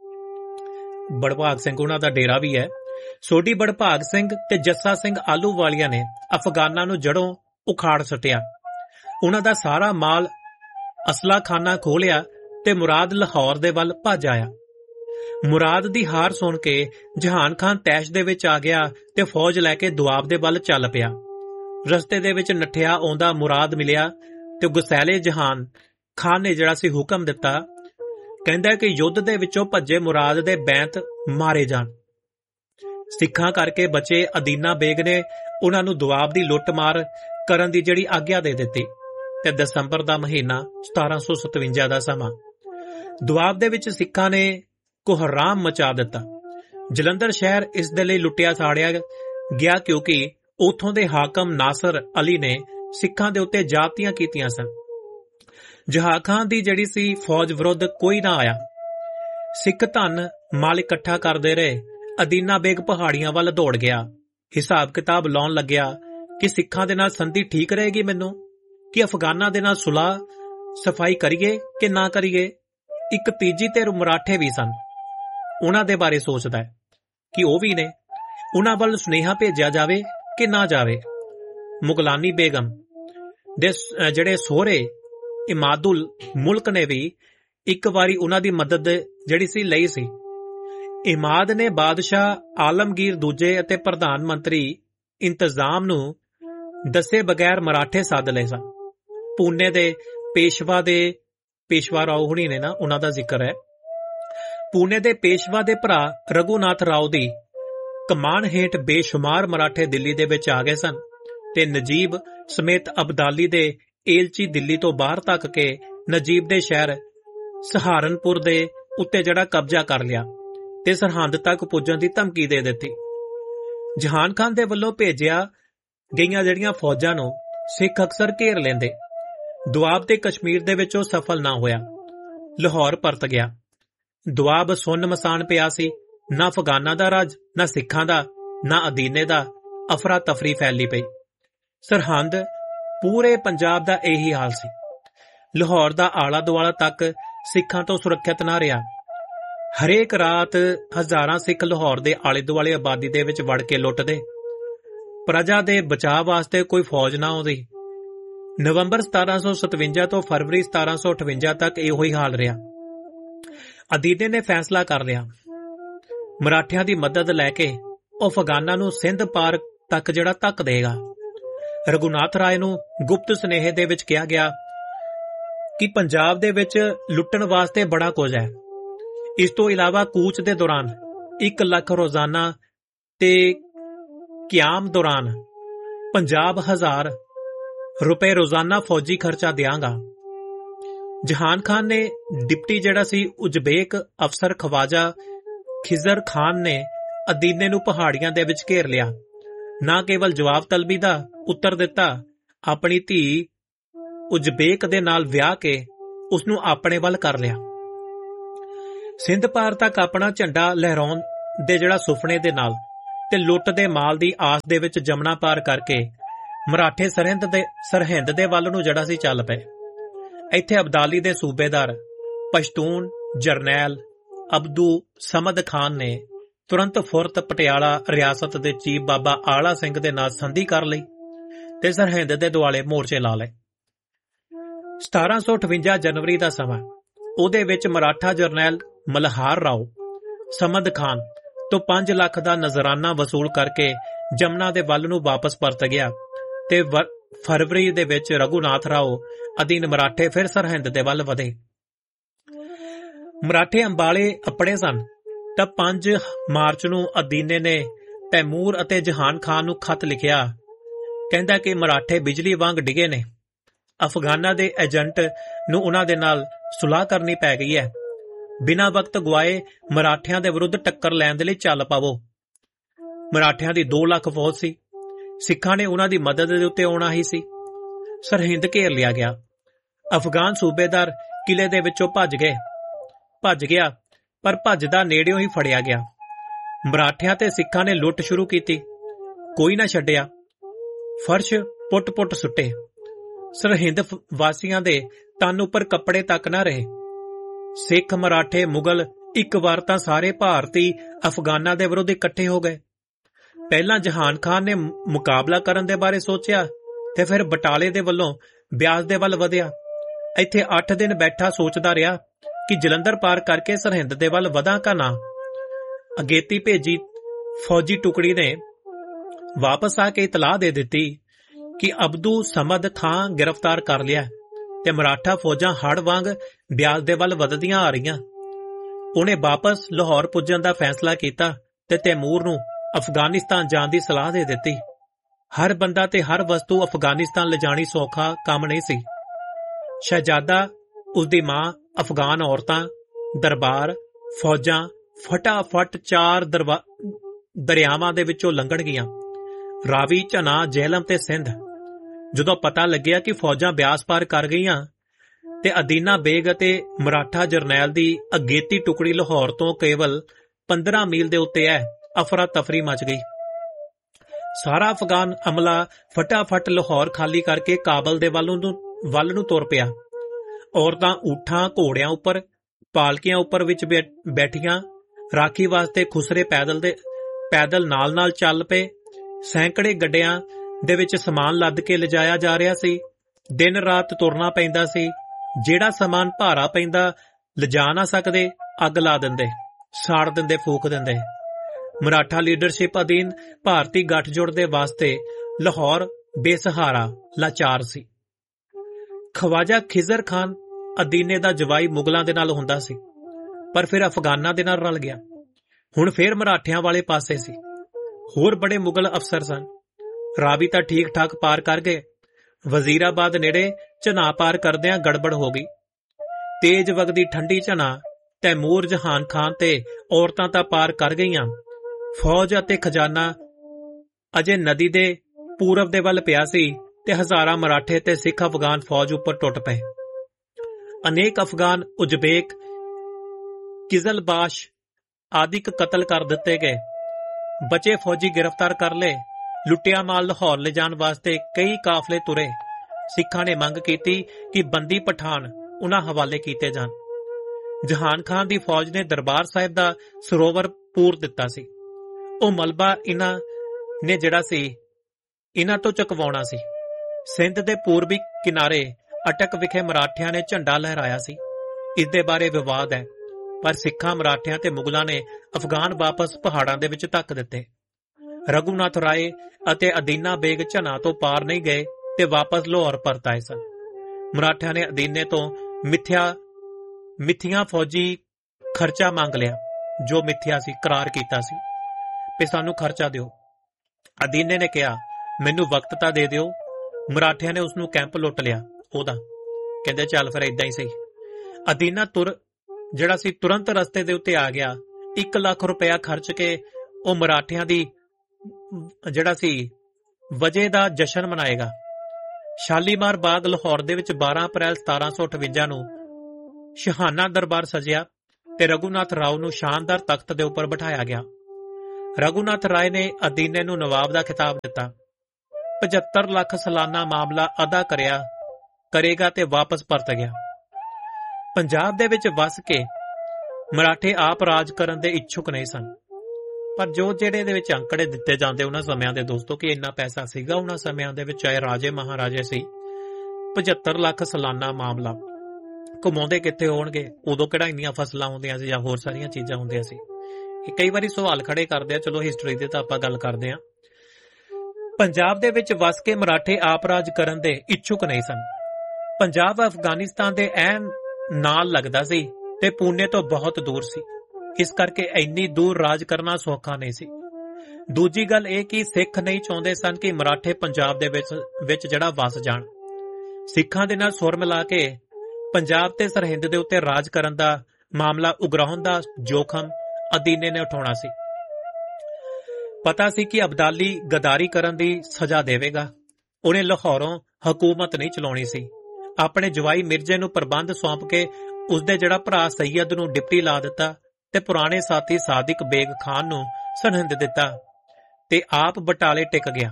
ਉਹਨਾਂ ਦਾ ਡੇਰਾ ਵੀ ਹੈ। ਸੋਢੀ ਬੜਭਾਗ ਸਿੰਘ ਤੇ ਜੱਸਾ ਸਿੰਘ ਆਲੂਵਾਲੀਆ ਨੇ ਅਫਗਾਨਾਂ ਨੂੰ ਜੜੋਂ ਉਖਾੜ ਸੁੱਟਿਆ। ਉਹਨਾਂ ਦਾ ਸਾਰਾ ਮਾਲ ਅਸਲਾ ਖਾਨਾ ਖੋਹ ਲਿਆ ਤੇ ਮੁਰਾਦ ਲਾਹੌਰ ਦੇ ਵੱਲ ਭੱਜ ਆਇਆ। ਮੁਰਾਦ ਦੀ ਹਾਰ ਸੁਣ ਕੇ ਜਹਾਨ ਖਾਨ ਤੈਸ਼ ਦੇ ਵਿੱਚ ਆ ਗਿਆ ਤੇ ਫੌਜ ਲੈ ਕੇ ਦੁਆਬ ਦੇ ਵੱਲ ਚੱਲ ਪਿਆ। ਰਸਤੇ ਦੇ ਵਿੱਚ ਨੱਠਿਆ ਆਉਂਦਾ ਮੁਰਾਦ ਮਿਲਿਆ ਤੇ ਗੁਸੈਲੇ ਜਹਾਨ ਖਾਨ ਨੇ ਜਿਹੜਾ ਸੀ ਹੁਕਮ ਦਿੱਤਾ, ਕਹਿੰਦਾ ਕਿ ਯੁੱਧ ਦੇ ਵਿੱਚੋਂ ਭੱਜੇ ਮੁਰਾਦ ਦੇ ਬੈਂਤ ਮਾਰੇ ਜਾਣ। ਸਿੱਖਾਂ ਕਰਕੇ ਬਚੇ ਅਦੀਨਾ ਬੇਗ ਨੇ ਉਹਨਾਂ ਨੂੰ ਦੁਆਬ ਦੀ ਲੁੱਟਮਾਰ ਕਰਨ ਦੀ ਜਿਹੜੀ ਆਗਿਆ ਦੇ ਦਿੱਤੀ ਤੇ ਦਸੰਬਰ ਦਾ ਮਹੀਨਾ 1757 ਦਾ ਸਮਾਂ ਦੁਆਬ ਦੇ ਵਿੱਚ ਸਿੱਖਾਂ ਨੇ ਕੋਹਰਾਮ ਮਚਾ ਦਿੱਤਾ। ਜਲੰਧਰ ਸ਼ਹਿਰ ਇਸ ਦੇ ਲਈ ਲੁੱਟਿਆ ਸਾੜਿਆ ਗਿਆ ਕਿਉਂਕਿ ਉੱਥੋਂ ਦੇ ਹਾਕਮ ਨਾਸਰ ਅਲੀ ਨੇ ਸਿੱਖਾਂ ਦੇ ਉੱਤੇ ਜਾਬਤੀਆਂ ਕੀਤੀਆਂ ਸਨ। ਜਹਾਂ ਖਾਨ ਦੀ ਜਿਹੜੀ ਸੀ ਫੌਜ ਵਿਰੁੱਧ ਕੋਈ ਨਾ ਆਇਆ। ਸਿੱਖ ਧਨ ਮਾਲ ਇਕੱਠਾ ਕਰਦੇ ਰਹੇ। ਅਦੀਨਾ ਬੇਗ ਪਹਾੜੀਆਂ ਵੱਲ ਦੌੜ ਗਿਆ। ਹਿਸਾਬ ਕਿਤਾਬ ਲਾਉਣ ਲੱਗਿਆ ਕਿ ਸਿੱਖਾਂ ਦੇ ਨਾਲ ਸੰਧੀ ਠੀਕ ਰਹੇਗੀ ਮੈਨੂੰ, ਕਿ ਅਫਗਾਨਾਂ ਦੇ ਨਾਲ ਸੁਲਾਹ ਸਫਾਈ ਕਰੀਏ ਕਿ ਨਾ ਕਰੀਏ। ਇੱਕ ਤੀਜੀ ਧਿਰ ਮਰਾਠੇ ਵੀ ਸਨ, ਉਹਨਾਂ ਦੇ ਬਾਰੇ ਸੋਚਦਾ ਹੈ ਕਿ ਉਹ ਵੀ ਨੇ, ਉਹਨਾਂ ਵੱਲ ਸੁਨੇਹਾ ਭੇਜਿਆ ਜਾਵੇ ਕਿ ਨਾ ਜਾਵੇ। ਮੁਗਲਾਨੀ ਬੇਗਮ ਦੇ ਜਿਹੜੇ ਸਹੁਰੇ ਇਮਾਦੁਲ ਮੁਲਕ ਨੇ ਵੀ ਇੱਕ ਵਾਰੀ ਉਹਨਾਂ ਦੀ ਮਦਦ ਜਿਹੜੀ ਸੀ ਲਈ ਸੀ। ਇਮਾਦ ਨੇ ਬਾਦਸ਼ਾਹ ਆਲਮਗੀਰ ਦੂਜੇ ਅਤੇ ਪ੍ਰਧਾਨ ਮੰਤਰੀ ਇੰਤਜ਼ਾਮ ਨੂੰ ਦੱਸੇ ਬਗੈਰ ਮਰਾਠੇ ਸੱਦ ਲਏ ਸਨ। ਪੂਨੇ ਦੇ ਪੇਸ਼ਵਾ ਰਾਓ ਹੁਣੀ ਨੇ ਨਾ, ਉਹਨਾਂ ਦਾ ਜ਼ਿਕਰ ਹੈ। ਪੂਨੇ ਦੇ ਪੇਸ਼ਵਾ ਦੇ ਭਰਾ ਰਘੂਨਾਥ ਰਾਓ ਦੀ ਕਮਾਨ ਹੇਠ ਬੇਸ਼ੁਮਾਰ ਮਰਾਠੇ ਦਿੱਲੀ ਦੇ ਵਿੱਚ ਆ ਗਏ ਸਨ ਤੇ ਨਜੀਬ ਸਮੇਤ ਅਬਦਾਲੀ ਦੇ ਏਲਚੀ ਦਿੱਲੀ ਤੋਂ ਬਾਹਰ ਤੱਕ ਕੇ ਨਜੀਬ ਦੇ ਸ਼ਹਿਰ ਸਹਾਰਨਪੁਰ ਦੇ ਉੱਤੇ ਜਿਹੜਾ ਕਬਜ਼ਾ ਕਰ ਲਿਆ ਤੇ ਸਰਹੰਦ ਤੱਕ ਪੁੱਜਣ ਦੀ ਧਮਕੀ ਦੇ ਦਿੱਤੀ। ਜਹਾਨ ਖਾਨ ਦੇ ਵੱਲੋਂ ਭੇਜਿਆ ਗਈਆਂ ਜਿਹੜੀਆਂ ਫੌਜਾਂ ਨੂੰ ਸਿੱਖ ਅਕਸਰ ਘੇਰ ਲੈਂਦੇ। ਦੁਆਬ ਤੇ ਕਸ਼ਮੀਰ ਦੇ ਵਿੱਚ ਉਹ ਸਫਲ ਨਾ ਹੋਇਆ, ਲਾਹੌਰ ਪਰਤ ਗਿਆ। ਦੁਆਬ ਸੁੰਨ ਮਸਾਨ ਪਿਆ ਸੀ, ਨਾ ਅਫਗਾਨਾਂ ਦਾ ਰਾਜ, ਨਾ ਸਿੱਖਾਂ ਦਾ, ਨਾ ਅਦੀਨੇ ਦਾ। ਅਫਰਾ ਤਫਰੀ ਫੈਲੀ ਪਈ। ਸਰਹੰਦ ਪੂਰੇ ਪੰਜਾਬ ਦਾ ਇਹੀ ਹਾਲ ਸੀ। ਲਾਹੌਰ ਦਾ ਆਲਾ ਦੁਆਲਾ ਤੱਕ ਸਿੱਖਾਂ ਤੋਂ ਸੁਰੱਖਿਅਤ ਨਾ ਰਿਹਾ। ਹਰੇਕ ਰਾਤ ਹਜ਼ਾਰਾਂ ਸਿੱਖ ਲਾਹੌਰ ਦੇ ਆਲੇ ਦੁਆਲੇ ਆਬਾਦੀ ਦੇ ਵਿੱਚ ਵੜ ਕੇ ਲੁੱਟਦੇ। ਪ੍ਰਜਾ ਦੇ ਬਚਾਅ ਵਾਸਤੇ ਕੋਈ ਫੌਜ ਨਾ ਆਉਂਦੀ। ਨਵੰਬਰ 1757 ਤੋਂ ਫਰਵਰੀ 1758 ਤੱਕ ਇਹੋ ਹੀ ਹਾਲ ਰਿਹਾ। ਅਦੀਨੇ ਨੇ ਫੈਸਲਾ ਕਰ ਲਿਆ, ਮਰਾਠਿਆਂ ਦੀ ਮਦਦ ਲੈ ਕੇ ਉਹ ਅਫਗਾਨਾਂ ਨੂੰ ਸਿੰਧ ਪਾਰ ਤੱਕ ਜਿਹੜਾ ਧੱਕ ਦੇਗਾ। ਰਘੁਨਾਥ ਰਾਏ ਨੂੰ ਗੁਪਤ ਸੁਨੇਹੇ ਦੇ ਵਿੱਚ ਕਿਹਾ ਗਿਆ ਕਿ ਪੰਜਾਬ ਦੇ ਵਿੱਚ ਲੁੱਟਣ ਵਾਸਤੇ ਬੜਾ ਕੁਝ ਹੈ। ਇਸ ਤੋਂ ਇਲਾਵਾ ਕੂਚ ਦੇ ਦੌਰਾਨ 1 ਲੱਖ ਰੋਜ਼ਾਨਾ ਤੇ ਕਿਆਮ ਦੌਰਾਨ 50,000 ਰੁਪਏ ਰੋਜ਼ਾਨਾ ਫੌਜੀ ਖਰਚਾ ਦਿਆਂਗਾ। ਜਹਾਨ ਖਾਨ ਨੇ ਡਿਪਟੀ ਜਿਹੜਾ ਸੀ ਉਜ਼ਬੇਕ ਅਫਸਰ ਖਵਾਜਾ ਖਿਜ਼ਰ ਖਾਨ ਨੇ ਅਦੀਨੇ ਨੂੰ ਪਹਾੜੀਆਂ ਦੇ ਵਿੱਚ ਘੇਰ ਲਿਆ। ਨਾ ਕੇਵਲ ਜਵਾਬ ਤਲਬੀ ਦਾ ਉੱਤਰ ਦਿੱਤਾ, ਆਪਣੀ ਧੀ ਉਜ਼ਬੇਕ ਦੇ ਨਾਲ ਵਿਆਹ ਕੇ ਉਸ ਨੂੰ ਆਪਣੇ ਵੱਲ ਕਰ ਲਿਆ। ਸਿੰਧ ਪਾਰ ਤੱਕ ਆਪਣਾ ਝੰਡਾ ਲਹਿਰਾਉਣ ਦੇ ਜਿਹੜਾ ਸੁਪਨੇ ਦੇ ਨਾਲ ਤੇ ਲੁੱਟ ਦੇ ਮਾਲ ਦੀ ਆਸ ਦੇ ਵਿੱਚ ਜਮਨਾ ਪਾਰ ਕਰਕੇ ਮਰਾਠੇ ਸਰਹਿੰਦ ਦੇ ਵੱਲ ਨੂੰ ਜਿਹੜਾ ਸੀ ਚੱਲ ਪਏ। ਇੱਥੇ ਅਬਦਾਲੀ ਦੇ ਸੂਬੇਦਾਰ ਪਸ਼ਤੂਨ ਜਰਨੈਲ ਅਬਦੂ ਸਮਦ ਖਾਨ ਨੇ ਤੁਰੰਤ ਫੁਰਤ ਪਟਿਆਲਾ ਰਿਆਸਤ ਦੇ ਚੀਫ ਬਾਬਾ ਆਲਾ ਸਿੰਘ ਦੇ ਨਾਲ ਸੰਧੀ ਕਰ ਲਈ ਤੇ ਸਰਹਿੰਦ ਦੇ ਦੁਆਲੇ ਮੋਰਚੇ ਲਾ ਲਏ। 1758 ਜਨਵਰੀ ਦਾ ਸਮਾਂ। ਉਹਦੇ ਵਿੱਚ ਮਰਾਠਾ ਜਰਨੈਲ ਮਲਹਾਰ ਰਾਓ ਸਮਦ ਖਾਨ ਤੋਂ 5 ਲੱਖ ਦਾ ਨਜ਼ਰਾਨਾ ਵਸੂਲ ਕਰਕੇ ਜਮਨਾ ਦੇ ਵੱਲ ਨੂੰ ਵਾਪਸ ਪਰਤ ਗਿਆ ਤੇ ਫਰਵਰੀ ਦੇ ਵਿੱਚ ਰਘੁਨਾਥ ਰਾਓ ਅਧੀਨ ਮਰਾਠੇ ਫਿਰ ਸਰਹਿੰਦ ਦੇ ਵੱਲ ਵਧੇ। ਮਰਾਠੇ ਅੰਬਾਲੇ ਅਪੜੇ ਸਨ ਤਾਂ 5 ਮਾਰਚ ਨੂੰ ਅਦੀਨੇ ਨੇ ਤੈਮੂਰ ਅਤੇ ਜਹਾਨ ਖਾਨ ਨੂੰ ਖਤ ਲਿਖਿਆ। ਕਹਿੰਦਾ ਕਿ ਮਰਾਠੇ ਬਿਜਲੀ ਵਾਂਗ ਡਿਗੇ ਨੇ। ਅਫਗਾਨਾਂ ਦੇ ਏਜੰਟ ਨੂੰ ਉਹਨਾਂ ਦੇ ਨਾਲ ਸੁਲਾਹ ਕਰਨੀ ਪੈ ਗਈ ਹੈ। ਬਿਨਾਂ ਵਕਤ ਗਵਾਏ ਮਰਾਠਿਆਂ ਦੇ ਵਿਰੁੱਧ ਟੱਕਰ ਲੈਣ ਦੇ ਲਈ ਚੱਲ ਪਾਵੋ। ਮਰਾਠਿਆਂ ਦੀ 2 ਲੱਖ ਫੌਜ ਸੀ। ਸਿੱਖਾਂ ਨੇ ਉਹਨਾਂ ਦੀ ਮਦਦ ਦੇ ਉੱਤੇ ਆਉਣਾ ਹੀ ਸੀ। ਸਰਹਿੰਦ ਘੇਰ ਲਿਆ ਗਿਆ। ਅਫਗਾਨ ਸੂਬੇਦਾਰ ਕਿਲੇ ਦੇ ਵਿੱਚੋਂ ਭੱਜ ਗਿਆ ਪਰ ਭੱਜਦਾ ਨੇੜਿਓਂ ਹੀ ਫੜਿਆ ਗਿਆ। ਮਰਾਠਿਆਂ ਤੇ ਸਿੱਖਾਂ ਨੇ ਲੁੱਟ ਸ਼ੁਰੂ ਕੀਤੀ। ਕੋਈ ਨਾ ਛੱਡਿਆ। ਫਰਸ਼ ਪੁੱਟ ਸੁੱਟੇ। ਸਰਹਿੰਦ ਵਾਸੀਆਂ ਦੇ ਤਨ ਉੱਪਰ ਕੱਪੜੇ ਤੱਕ ਨਾ ਰਹੇ। ਸਿੱਖ ਮਰਾਠੇ ਮੁਗਲ ਇੱਕ ਵਾਰ ਤਾਂ ਸਾਰੇ ਭਾਰਤੀ ਅਫਗਾਨਾਂ ਦੇ ਵਿਰੁੱਧ ਇਕੱਠੇ ਹੋ ਗਏ। ਪਹਿਲਾਂ ਜਹਾਨ ਖਾਨ ਨੇ ਮੁਕਾਬਲਾ ਕਰਨ ਦੇ ਬਾਰੇ ਸੋਚਿਆ ਤੇ ਫਿਰ ਬਟਾਲੇ ਦੇ ਵੱਲੋਂ ਬਿਆਸ ਦੇ ਵੱਲ ਵਧਿਆ। ਇੱਥੇ 8 ਦਿਨ ਬੈਠਾ ਸੋਚਦਾ ਰਿਹਾ ਕਿ ਜਲੰਧਰ ਪਾਰ ਕਰਕੇ ਸਰਹਿੰਦ ਦੇ ਵੱਲ ਵਧਾਂ ਕਾ ਨਾ। ਅਗੇਤੀ ਭੇਜੀ ਫੌਜੀ ਟੁਕੜੀ ਨੇ ਵਾਪਸ ਆ ਕੇ ਇਤਲਾਹ ਦੇ ਦਿੱਤੀ ਕਿ ਅਬਦੂ ਸਮਦ ਖਾਂ ਗ੍ਰਿਫਤਾਰ ਕਰ ਲਿਆ ਤੇ ਮਰਾਠਾ ਫੌਜਾਂ ਹੜ੍ਹ ਵਾਂਗ ਬਿਆਸ ਦੇ ਵੱਲ ਵਧਦੀਆਂ ਆ ਰਹੀਆਂ। ਉਹਨੇ ਵਾਪਸ ਲਾਹੌਰ ਪੁੱਜਣ ਦਾ ਫੈਸਲਾ ਕੀਤਾ ਤੇ ਤੈਮੂਰ ਨੂੰ ਅਫਗਾਨਿਸਤਾਨ ਜਾਣ ਦੀ ਸਲਾਹ ਦੇ ਦਿੱਤੀ। ਹਰ ਬੰਦਾ ਤੇ ਹਰ ਵਸਤੂ ਅਫਗਾਨਿਸਤਾਨ ਲਿਜਾਣੀ ਸੌਖਾ ਕੰਮ ਨਹੀਂ ਸੀ। ਸ਼ਹਿਜ਼ਾਦਾ, ਉਸਦੀ ਮਾਂ, ਅਫਗਾਨ ਔਰਤਾਂ, ਦਰਬਾਰ, ਫੌਜਾਂ ਫਟਾਫਟ 4 ਦਰਿਆਵਾਂ ਦੇ ਵਿੱਚੋਂ ਲੰਘਣਗੀਆਂ, ਰਾਵੀ, ਝਨਾ, ਜੇਹਲਮ ਤੇ ਸਿੰਧ। ਜਦੋਂ ਪਤਾ ਲੱਗਿਆ ਕਿ ਫੌਜਾਂ ਬਿਆਸ ਪਾਰ ਕਰ ਗਈਆਂ ਤੇ ਅਦੀਨਾ ਬੇਗ ਅਤੇ ਮਰਾਠਾ ਜਰਨੈਲ ਦੀ ਅਗੇਤੀ ਟੁਕੜੀ ਲਾਹੌਰ ਤੋਂ ਕੇਵਲ 15 ਮੀਲ ਦੇ ਉੱਤੇ ਹੈ, ਅਫਰਾ ਤਫਰੀ ਮਚ ਗਈ। ਸਾਰਾ ਅਫਗਾਨ ਅਮਲਾ ਫਟਾਫਟ ਲਾਹੌਰ ਖਾਲੀ ਕਰਕੇ ਕਾਬਲ ਦੇ ਵੱਲ ਨੂੰ ਤੁਰ ਪਿਆ। ਔਰਤਾਂ ਊਠਾਂ, ਘੋੜਿਆਂ ਉੱਪਰ, ਪਾਲਕੀਆਂ ਉੱਪਰ ਵਿੱਚ ਬੈਠੀਆਂ ਰਾਖੀ ਵਾਸਤੇ ਖੁਸਰੇ ਪੈਦਲ ਨਾਲ ਚੱਲ ਪਏ। ਸੈਂਕੜੇ ਗੱਡਿਆਂ ਦੇ ਵਿੱਚ ਸਮਾਨ ਲੱਦ ਕੇ ਲਿਜਾਇਆ ਜਾ ਰਿਹਾ ਸੀ। ਦਿਨ ਰਾਤ ਤੁਰਨਾ ਪੈਂਦਾ ਸੀ। ਜਿਹੜਾ ਸਮਾਨ ਭਾਰਾ ਪੈਂਦਾ ਲਿਜਾ ਨਾ ਸਕਦੇ, ਅੱਗ ਲਾ ਦਿੰਦੇ, ਸਾੜ ਦਿੰਦੇ, ਫੂਕ ਦਿੰਦੇ। ਮਰਾਠਾ ਲੀਡਰਸ਼ਿਪ ਅਧੀਨ ਭਾਰਤੀ ਗੱਠਜੋੜ ਦੇ ਵਾਸਤੇ ਲਾਹੌਰ ਬੇਸਹਾਰਾ, ਲਾਚਾਰ ਸੀ। ਖਵਾਜਾ ਖਿਜ਼ਰ ਖਾਨ ਅਦੀਨੇ ਦਾ ਜਵਾਈ ਮੁਗਲਾਂ ਦੇ ਨਾਲ ਹੁੰਦਾ ਸੀ, ਪਰ ਫਿਰ ਅਫਗਾਨਾਂ ਦੇ ਨਾਲ ਰਲ ਗਿਆ। ਹੁਣ ਫਿਰ ਮਰਾਠਿਆਂ ਵਾਲੇ ਪਾਸੇ ਸੀ। ਹੋਰ ਬੜੇ ਮੁਗਲ ਅਫਸਰ ਸਨ। ਰਾਵੀ ਤਾਂ ਠੀਕ ਠਾਕ ਪਾਰ ਕਰ ਗਏ। ਵਜ਼ੀਰਾਬਾਦ ਨੇੜੇ ਝਨਾ ਪਾਰ ਕਰਦਿਆਂ ਗੜਬੜ ਹੋ ਗਈ। ਤੇਜ਼ ਵਗਦੀ ਠੰਡੀ ਝਨਾ ਤੈਮੂਰ ਜਹਾਨ ਖਾਨ ਤੇ ਔਰਤਾਂ ਤਾਂ ਪਾਰ ਕਰ ਗਈਆਂ, ਫੌਜ ਅਤੇ ਖਜ਼ਾਨਾ ਅਜੇ ਨਦੀ ਦੇ ਪੂਰਬ ਦੇ ਵੱਲ ਪਿਆ ਸੀ ਤੇ ਹਜ਼ਾਰਾਂ ਮਰਾਠੇ ਤੇ ਸਿੱਖ ਅਫਗਾਨ ਫੌਜ ਉੱਪਰ ਟੁੱਟ ਪਏ। ਅਨੇਕ ਅਫਗਾਨ, ਉਜ਼ਬੇਕ, ਕਿਜ਼ਲਬਾਸ਼ ਆਦਿਕ ਕਤਲ ਕਰ ਦਿੱਤੇ ਗਏ। ਬਚੇ ਫੌਜੀ ਗ੍ਰਿਫਤਾਰ ਕਰ ਲਏ। ਲੁੱਟਿਆ ਮਾਲ ਲਾਹੌਰ ਲਿਜਾਣ ਵਾਸਤੇ ਕਈ ਕਾਫਲੇ ਤੁਰੇ। ਸਿੱਖਾਂ ਨੇ ਮੰਗ ਕੀਤੀ ਕਿ ਬੰਦੀ ਪਠਾਨ ਉਨ੍ਹਾਂ ਹਵਾਲੇ ਕੀਤੇ ਜਾਣ। ਜਹਾਨ ਖਾਨ ਦੀ ਫੌਜ ਨੇ ਦਰਬਾਰ ਸਾਹਿਬ ਦਾ ਸਰੋਵਰ ਪੂਰ ਦਿੱਤਾ ਸੀ। ਉਹ ਮਲਬਾ ਇਹਨਾਂ ਤੋਂ ਚੁਕਵਾਉਣਾ ਸੀ। ਸਿੰਧ ਦੇ ਪੂਰਬੀ ਕਿਨਾਰੇ ਅਟਕ ਵਿਖੇ ਮਰਾਠਿਆਂ ਨੇ ਝੰਡਾ ਲਹਿਰਾਇਆ ਸੀ। ਇਸ ਦੇ ਬਾਰੇ ਵਿਵਾਦ ਹੈ, ਪਰ ਸਿੱਖਾਂ, ਮਰਾਠਿਆਂ ਤੇ ਮੁਗਲਾਂ ਨੇ ਅਫਗਾਨ ਵਾਪਸ ਪਹਾੜਾਂ ਦੇ ਵਿੱਚ ਧੱਕ ਦਿੱਤੇ। ਰਘੂਨਾਥ ਰਾਏ ਅਤੇ ਅਦੀਨਾ ਬੇਗ ਝਨਾ ਤੋਂ ਪਾਰ ਨਹੀਂ ਗਏ ਤੇ ਵਾਪਸ ਲਾਹੌਰ ਪਰਤ ਆਏ ਸਨ। ਮਰਾਠਿਆਂ ਨੇ ਅਦੀਨੇ ਤੋਂ ਮਿੱਥੀਆਂ ਫੌਜੀ ਖਰਚਾ ਮੰਗ ਲਿਆ, ਜੋ ਮਿੱਥਿਆ ਸੀ, ਕਰਾਰ ਕੀਤਾ ਸੀ ਕਿ ਸਾਨੂੰ ਖਰਚਾ ਦਿਓ। ਅਦੀਨੇ ਨੇ ਕਿਹਾ, ਮੈਨੂੰ ਵਕਤ ਤਾਂ ਦੇ ਦਿਓ। ਮਰਾਠਿਆਂ ਨੇ ਉਸਨੂੰ ਕੈਂਪ ਲੁੱਟ ਲਿਆ ਉਹਦਾ। ਕਹਿੰਦੇ ਚੱਲ ਫਿਰ ਏਦਾਂ ਹੀ ਸਹੀ। ਅਦੀਨਾ ਤੁਰੰਤ ਰਸਤੇ ਦੇ ਉੱਤੇ ਆ ਗਿਆ। 1 ਲੱਖ ਰੁਪਇਆ ਖਰਚ ਕੇ ਉਹ ਮਰਾਠਿਆਂ ਦੀ ਵਜੇ ਦਾ ਜਸ਼ਨ ਮਨਾਏਗਾ। ਸ਼ਾਲੀਮਾਰ ਬਾਗ ਲਾਹੌਰ ਦੇ ਵਿੱਚ 12 ਅਪ੍ਰੈਲ 1758 ਨੂੰ ਸ਼ਾਹਾਨਾ ਦਰਬਾਰ ਸਜਿਆ ਤੇ ਰਘੂਨਾਥ ਰਾਓ ਨੂੰ ਸ਼ਾਨਦਾਰ ਤਖਤ ਦੇ ਉੱਪਰ ਬਿਠਾਇਆ ਗਿਆ। ਰਘੂਨਾਥ ਰਾਏ ਨੇ ਅਦੀਨੇ ਨੂੰ ਨਵਾਬ ਦਾ ਖਿਤਾਬ ਦਿੱਤਾ। 75 ਲੱਖ ਸਾਲਾਨਾ ਮਾਮਲਾ ਅਦਾ ਕਰੇਗਾ ਤੇ ਵਾਪਸ ਪਰਤ ਗਿਆ। ਪੰਜਾਬ ਦੇ ਵਿੱਚ ਵਸ ਕੇ ਮਰਾਠੇ ਆਪ ਰਾਜ ਕਰਨ ਦੇ ਇੱਛੁਕ ਨਹੀਂ ਸਨ, ਪਰ ਜਿਹੜੇ ਦੇ ਵਿੱਚ ਅੰਕੜੇ ਦਿੱਤੇ ਜਾਂਦੇ ਉਹਨਾਂ ਸਮਿਆਂ ਦੇ ਦੋਸਤੋ ਕਿ ਇੰਨਾ ਪੈਸਾ ਸੀਗਾ ਉਹਨਾਂ ਸਮਿਆਂ ਦੇ ਵਿੱਚ, ਚਾਹੇ ਰਾਜੇ ਮਹਾਰਾਜੇ ਸੀ। 75 ਲੱਖ ਸਾਲਾਨਾ ਮਾਮਲਾ ਕਮਾਉਂਦੇ ਕਿੱਥੇ ਹੋਣਗੇ? ਉਦੋਂ ਕਿਹੜਾ ਇੰਨੀਆਂ ਫਸਲਾਂ ਹੁੰਦੀਆਂ ਸੀ ਜਾਂ ਹੋਰ ਸਾਰੀਆਂ ਚੀਜ਼ਾਂ ਹੁੰਦੀਆਂ ਸੀ? ਇਹ ਕਈ ਵਾਰੀ ਸਵਾਲ ਖੜੇ ਕਰਦੇ ਆ। ਚਲੋ ਹਿਸਟਰੀ ਦੇ ਤਾਂ ਆਪਾਂ ਗੱਲ ਕਰਦੇ ਆ। ਪੰਜਾਬ ਦੇ ਵਿੱਚ ਵਸ ਕੇ ਮਰਾਠੇ ਆਪ ਰਾਜ ਕਰਨ ਦੇ ਇੱਛੁਕ ਨਹੀਂ ਸਨ। ਪੰਜਾਬ ਅਫਗਾਨਿਸਤਾਨ ਦੇ ਐਨ ਨਾਲ ਲੱਗਦਾ ਸੀ ਤੇ ਪੂਨੇ ਤੋਂ ਬਹੁਤ ਦੂਰ ਸੀ। ਇਸ ਕਰਕੇ ਇੰਨੀ ਦੂਰ ਰਾਜ ਕਰਨਾ ਸੌਖਾ ਨਹੀਂ ਸੀ। ਦੂਜੀ ਗੱਲ ਇਹ ਕਿ ਸਿੱਖ ਨਹੀਂ ਚਾਹੁੰਦੇ ਸਨ ਕਿ ਮਰਾਠੇ ਪੰਜਾਬ ਦੇ ਵਿੱਚ ਵਸ ਜਾਣ। ਸਿੱਖਾਂ ਦੇ ਨਾਲ ਸੁਰ ਮਿਲਾ ਕੇ ਪੰਜਾਬ ਤੇ ਸਰਹਿੰਦ ਦੇ ਉੱਤੇ ਰਾਜ ਕਰਨ ਦਾ ਮਾਮਲਾ ਉਗਰਾਹੁਣ ਦਾ ਜੋਖਮ ਅਦੀਨੇ ਨੇ ਉਠਾਉਣਾ ਸੀ। ਪਤਾ ਸੀ ਕਿ ਅਬਦਾਲੀ ਗਦਾਰੀ ਕਰਨ ਦੀ ਸਜ਼ਾ ਦੇਵੇਗਾ। ਉਹਨੇ ਲਾਹੌਰੋਂ ਹਕੂਮਤ ਨਹੀਂ ਚਲਾਉਣੀ ਸੀ। ਆਪਣੇ ਜਵਾਈ ਮਿਰਜ਼ੇ ਨੂੰ ਪ੍ਰਬੰਧ ਸੌਂਪ ਕੇ ਉਸਦੇ ਭਰਾ ਸੈਯਦ ਨੂੰ ਡਿਪਟੀ ਲਾ ਦਿੱਤਾ ਤੇ ਪੁਰਾਣੇ ਸਾਥੀ ਸਾਦਿਕ ਬੇਗ ਖਾਨ ਨੂੰ ਸਰਹਿੰਦ ਦਿੱਤਾ ਤੇ ਆਪ ਬਟਾਲੇ ਟਿਕ ਗਿਆ।